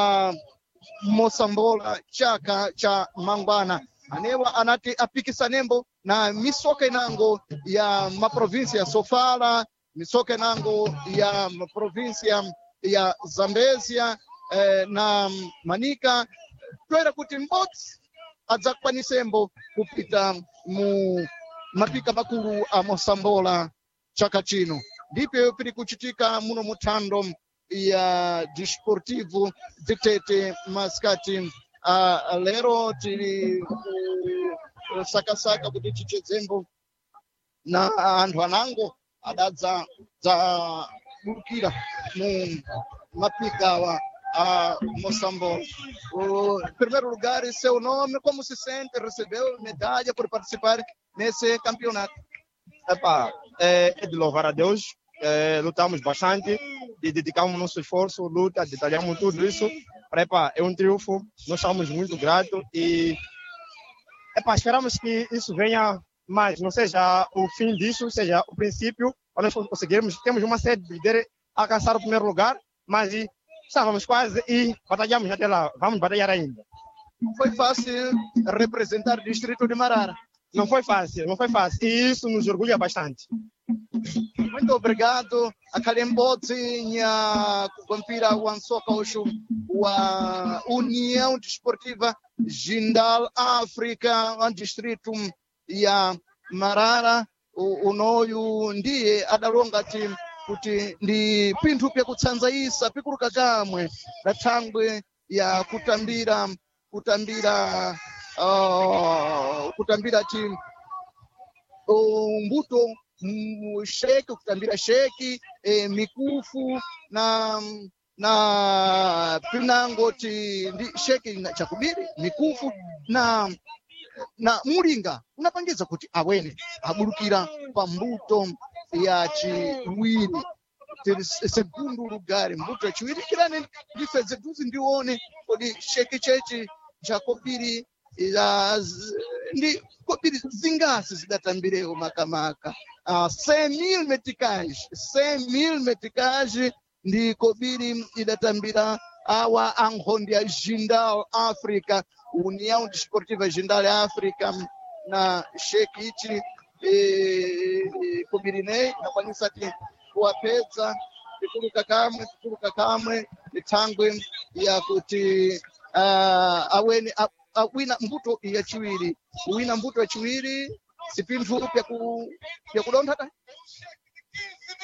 Speaker 2: Mosambola chaka cha mangwana anewa anati apikisanembo na misoka inango ya maprovinsia Sofala, misoka inango ya maprovinsia ya Zambezia na Manika toera kuti mbodzi adzakwanisembo kupita mu mapika makulu a Mosambola chaka chino. Ndipo pili kuchitika muno muthando ya desportivo de Tete maskati lero tili sakasaka kuti chichezembo na anthu anango adadza bulukira mu mapika a Mosambola. Em primeiro lugar, seu nome, como se sente, recebeu medalha por participar nesse campeonato?
Speaker 10: É de louvar a Deus. Lutamos bastante e dedicamos nosso esforço, luta, detalhamos tudo isso. É um triunfo, nós estamos muito gratos e esperamos que isso venha mais, não seja o fim disso, seja o princípio, para nós conseguirmos. Temos uma sede de alcançar o primeiro lugar, mas estávamos quase e batalhamos até lá, vamos batalhar ainda.
Speaker 2: Foi fácil representar o distrito de Marara?
Speaker 10: Não foi fácil e isso nos orgulha bastante.
Speaker 2: Muito obrigado. A Kalembodzi nha kugompira wa nsoka ushu wa União Desportiva Jindal África wa distrito ya Marara. Unoyu ndiye adalonga timu kuti ndi pinthu pya kutsanzaisa pikuluka kamwe na thangwe ya kutambira timu mbuto sheki, kutambira sheki mikufu na pinango ti ndi sheki na chakubiri mikufu na mulinga unapangiza kuti awene abulukira pa mbuto ya chiwiri segundo lugar mbuto ya chiwiri kilani ndifeze tuzi ndione kodi sheki chechi chakobiri ndi kobiri zingasi zidatambirewo makamaka 100.000 meticage ndi kobiri idatambira awa ankhondi ya Jindal África, União Desportiva Jindal África na sheki ichi kobiri nei nakwanisa ti kuwapedza tikuluka kamwe thangwe ya kuti awene wina mbuto ya chiwiri sipinthu pya kudontha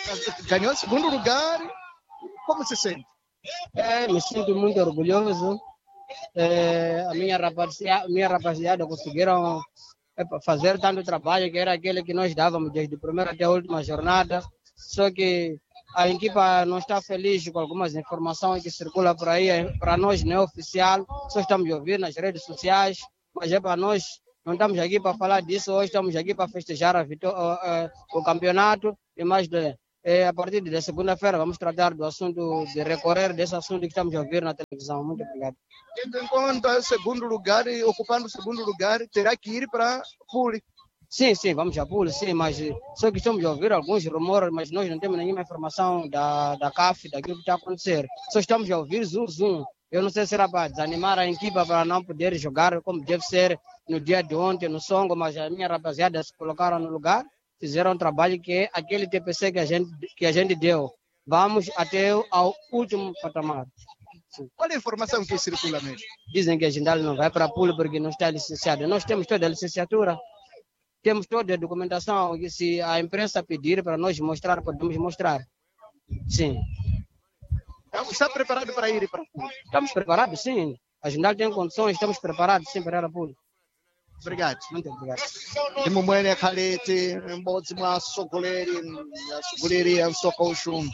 Speaker 2: ganhou o segundo lugar. Como se sente?
Speaker 9: Me sinto muito orgulhoso. A minha rapaziada conseguiram fazer tanto trabalho que era aquele que nós dávamos desde a primeira até a última jornada. Só que a equipa não está feliz com algumas informações que circulam por aí. Para nós não é oficial, só estamos a ouvir nas redes sociais, mas é para nós. Não estamos aqui para falar disso, hoje estamos aqui para festejar o campeonato e mais a partir da segunda-feira vamos tratar do assunto, de recorrer desse assunto que estamos a ouvir na televisão. Muito obrigado.
Speaker 2: Tendo em conta o segundo lugar, ocupando o segundo lugar, terá que ir para Puli.
Speaker 9: Sim, vamos a Puli, sim, mas só que estamos a ouvir alguns rumores, mas nós não temos nenhuma informação da CAF, daquilo que está a acontecer. Só estamos a ouvir zum. Eu não sei se era para desanimar a equipa para não poder jogar como deve ser no dia de ontem, no Songo, mas a minha rapaziada se colocaram no lugar, fizeram um trabalho que é aquele TPC que a gente deu. Vamos até ao último patamar.
Speaker 2: Sim. Qual é a informação que circula mesmo?
Speaker 9: Dizem que a gente não vai para a Puli porque não está licenciado. Nós temos toda a licenciatura, temos toda a documentação, que se a imprensa pedir para nós mostrar, podemos mostrar. Sim.
Speaker 2: Está preparado para ir para a Puli?
Speaker 9: Estamos preparados, sim. A gente tem condições, estamos preparados, sim, para ir para a Puli.
Speaker 2: Obrigado.
Speaker 9: Muito obrigado.
Speaker 2: Imumwene Khalete, mbodzi mwa sogoleri ya msoka ushum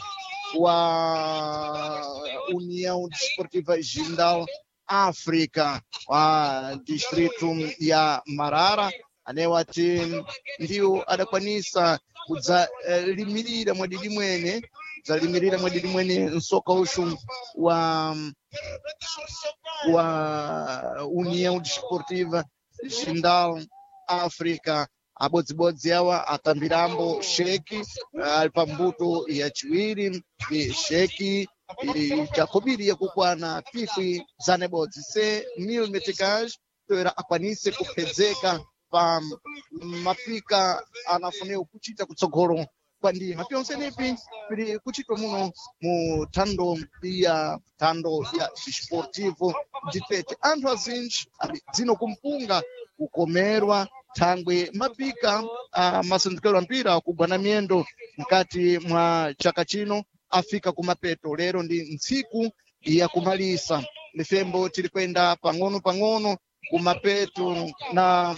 Speaker 2: wa União Desportiva Jindal África wa distrito ya Marara anewati ndio adakwanisa kudzalimirira mwadidi mwene msoka ushum wa União Desportiva Jindal África abodzibodzi awa atambirambo sheki ali pambuto ya chiwiri sheki chakobiri kukwana pipi zanebodzi se mil meticage toera akwanise kupedzeka pa mapika anafuneu kuchita kutsogolo kwa ndima pyonsenepi pili kuchitwa muno mu thando ya desportivo ditete anthu azinji ali dzino kumpunga kukomerwa thangwe mapika masindikiro ampira kugwana miyendo mkati mwa chaka chino afika kumapeto lero ndi ntsiku ya kumalisa lifembo tili kwenda pang'ono kumapeto na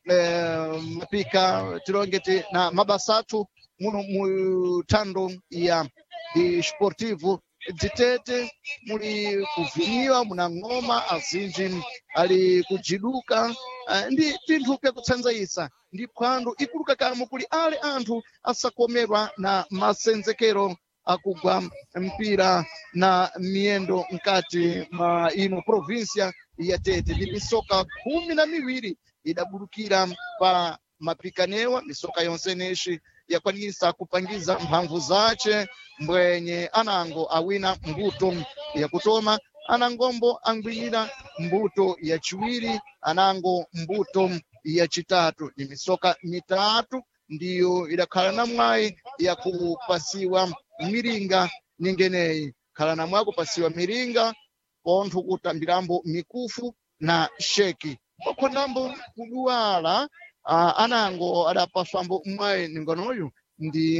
Speaker 2: mapika tilongeti na mabasatu muno mu thando ya desportivo ditete muli kuviniwa muna ng'oma azinji ali kujiduka ndi tinthu pyakutsanzayisa ndi phwando ikuluka kamo kuli ale anthu asakomerwa na masenzekero akugwa mpira na miyendo mkati mwa ino província ya Tete ndi misoka 12 idabulukira pa mapikanewa misoka yonse neshi yakwanisa kupangiza mphamvu zace mbwenye anango awina mbuto ya kutoma anangombo angwinira mbuto ya chiwiri anango mbuto ya chitatu ni misoka mitatu ndiyo idakhala na mwayi ya kupasiwa miringa ningeneyi khala na mwayi kupasiwa miringa pontho kutambirambo mikufu na sheki okhonambo kuduwala anango adapaswambo mwayi ningonoyu ndi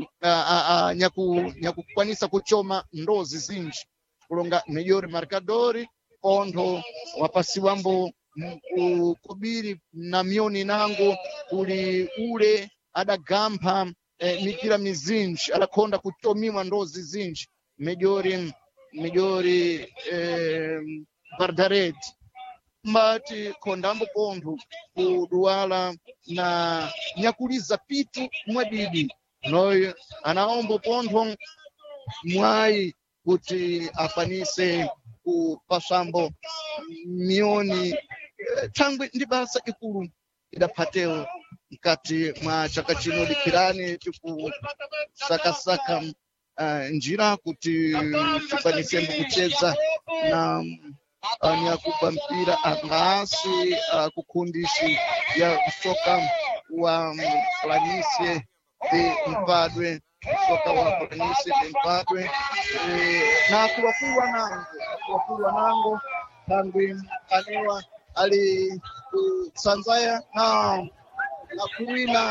Speaker 2: nyakukwanisa kuchoma ndozi zinji kulonga melhor marcador pontho wapasiwambo kubiri na mioni nango kuli ule adagampha mipira mizinji adakhonda kutomiwa ndozi zinji melhor Bardaret mbati khondambo pontho kuduwala na nyakuliza pitu mwadidi noyo anaombo pontho mwayi kuti akwanise kupasambo mioni thangwe ndi basa ikulu idaphateo mkati mwa chaka chino likhirani tikusakasaka njira kuti tikwanise kucheza na nyakupa mpira angasi kukhundishi ya soka wa Planície de Mpadue soka wa Planície de Mpadue na kuwakulwa nango thangwe anewa ali kusanzaya na kuwina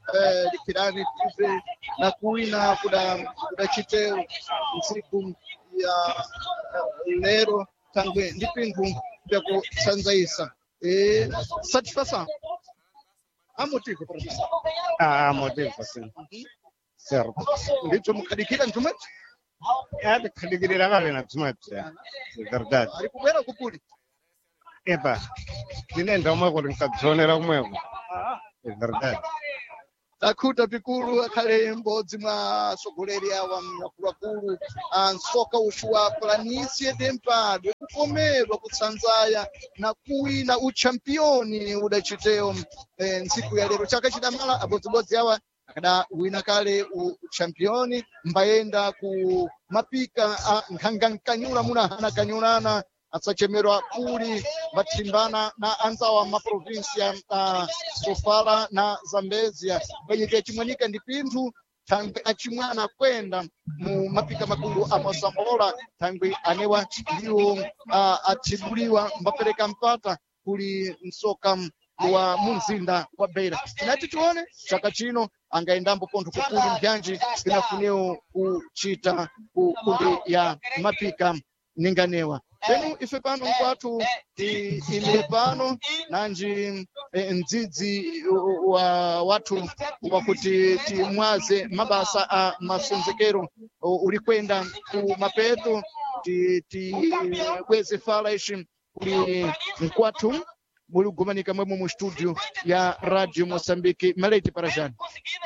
Speaker 2: likirani tive na kuina kuda chiteo nsiku ya lero tangwe ndi pinthu pyakusanzaisa satisfação a motivo para
Speaker 6: motivo sim certo
Speaker 2: ndicho mukhadikira ntumati
Speaker 6: tikhalikirira kale na tumati é verdade
Speaker 2: ali kubwera kupuli
Speaker 6: epa ndinenda umwe kuti nkadzionera kumweko é verdade
Speaker 2: takhuta pikulu akhale m'bodzi mwa atsogoleri awa akuluakulu a nsoka uxu wa Planície de Mpadwe kukomerwa kutsanzaya na kuwina uchampioni udachiteo ntsiku ya lero chaka chidamala abodzibodzi awa akadawina kale uchampioni mbayenda ku mapika a nkhangankanyula munahana kanyulana atsachemerwa kuli vathimbana na anzawa maprovinsia a Sofala na Zambezia kwenyeke chimwanika ndi pinthu thangwe achimwana kwenda mu mapika makulu a Mosambola thangwe anewa ndiwo athibuliwa mbapereka mpata kuli msoka wa munzinda wa Beira tinati tione chaka chino angaendambo pontho kukuli mbyanji pinafuneo kuchita ku kundi ya mapika ninganewa penu ife pano nkwathu ime pano nanji mdzidzi wa wathu wakuti timwaze mabasa a masenzekero uli kwenda ku mapeto tibweze fala ishi uli nkwathu muli kugumanika mwemo mu studio ya Radio Moçambique Malete Parajani.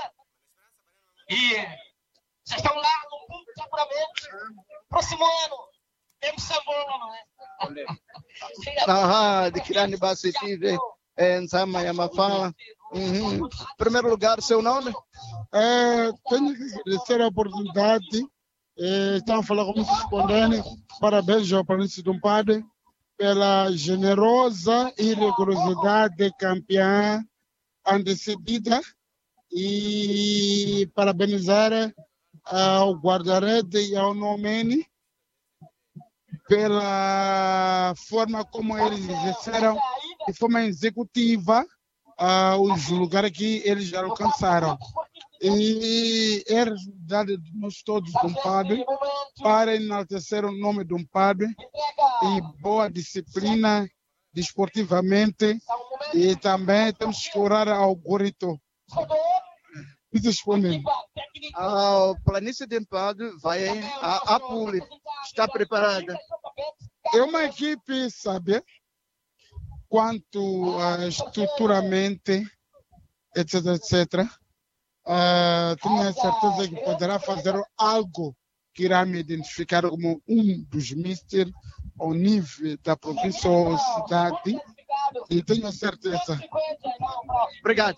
Speaker 11: Já estão lá no ponto de apuramento. Próximo ano. Temos sabor, não é?
Speaker 2: Aha, dikirani basi tive nzama ya mafala. Primeiro lugar, seu nome?
Speaker 12: Tenho que agradecer a oportunidade. Estão a falar como se respondendo. Parabéns ao Planície de Mpadwe pela generosa e rigorosidade campeã antecedida e parabenizar ao guarda-rede e ao Nomeni pela forma como eles exerceram de forma executiva os lugares que eles já alcançaram. E é responsabilidade de nós todos do Mpadwe para enaltecer o nome do Mpadwe e boa disciplina desportivamente e também temos que orar ao Gorito.
Speaker 2: A Planície de Mpadwe vai a Pule. Está preparada?
Speaker 12: É uma equipe, sabe, quanto estruturalmente, etc, etc. Tenho a certeza que poderá fazer algo que irá me identificar como dos místeres ao nível da província ou cidade. E tenho a certeza.
Speaker 2: Obrigado.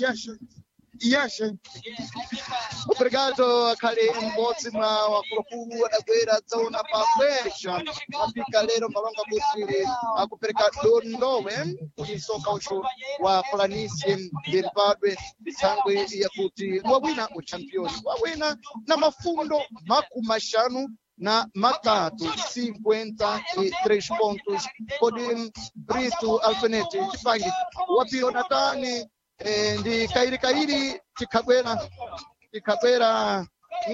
Speaker 2: Obrigado, akhale m'bodzi mwa wakuluakulu adabwera adzaona pabwesha mapika lero malonga kuti akupereka dondowe kuti nsoka uxu wa Planície de Mpadwe tsangwe yakuti wawina uchampioni wawina na mafundo makumashanu na matatu 53 pontos kodi Brito Alfenete chipangi wapionatani ndi kairi tikabwera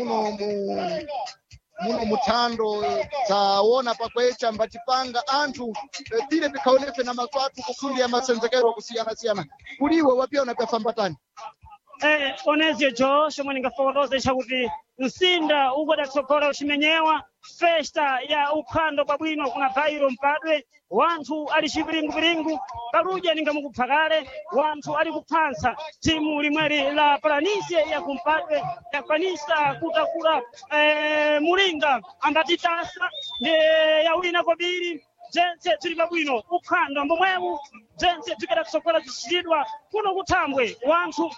Speaker 2: muno muthando taona pakwecha mbatipanga anthu tile pikaonefe na makwatu kufundi ya masenzekero kusiyana-siyana kuliwe wapiona pyafambatani
Speaker 1: Onésio Josh omwe ningafotoza chakuti msinda uko datsogora uchimenyewa festa ya uphando pabwino kuna Bairo Mpadwe wanthu ali chipiringu-piringu paluja ningamukupha kale wanthu ali kuphansa timu limweri la Planície ya kumpadwe yakwanisa kutakula mulinga ambatitasa ndi yawina kobiri bzense tili pabwino uphando mbomwewu bzense tikeda kutsogora zichitidwa kuno kuthambwe wanthu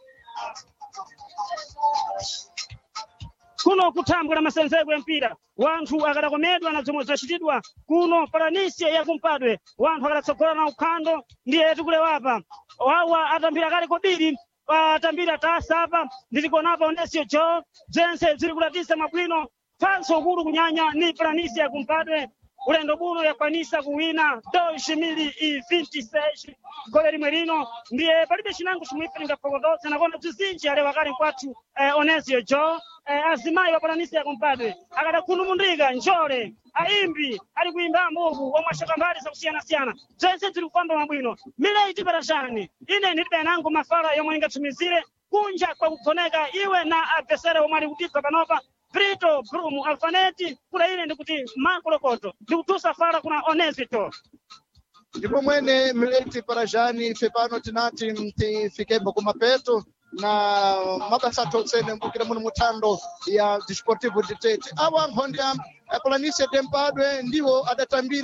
Speaker 1: kuno kuthambwe la masenzeko ya mpira wanthu akadakomedwa na zomwe zachitidwa kuno Planície ya kumpadwe wanthu akadatsogola na uphando ndiye tikulewapa wawa atambira kale kobiri atambira tasa apa nditikonapo Onésio Jo bzense ziri kulatisa mabwino phanso ukulu kunyanya ni Planície ya kumpadwe ulendo buno yakwanisa kuwina 2026 gole limwe lino ndiye palibe chinango chimwife lingafokotosa nakona tuzinji ale wakali kwathu Onesio Jo azimayi wa Palanisi ya kumpadwe akadakhulumundika njole aimbi ali kuimba mbuvu omwe ashakambali zakusiyana-siyana zonse tiri kufamba mabwino Mileti Parajani ine ndilibe nango mafala yomwe ingatumizire kunja kwa kukoneka iwe na adversary omwe ali kutibva panopa Brito Brumu Alfaneti kula ine ndikuti Mankolokoto ndikutusa fala kuna Onesito
Speaker 2: ndipo mwene Mileti Parajani ife pano tinati tifikembo kumapeto na mabasa totsene mbukira muno muthando ya Desportivo de Tete awa nkhonde Palanisi ya Tempadwe ndiwo adatambira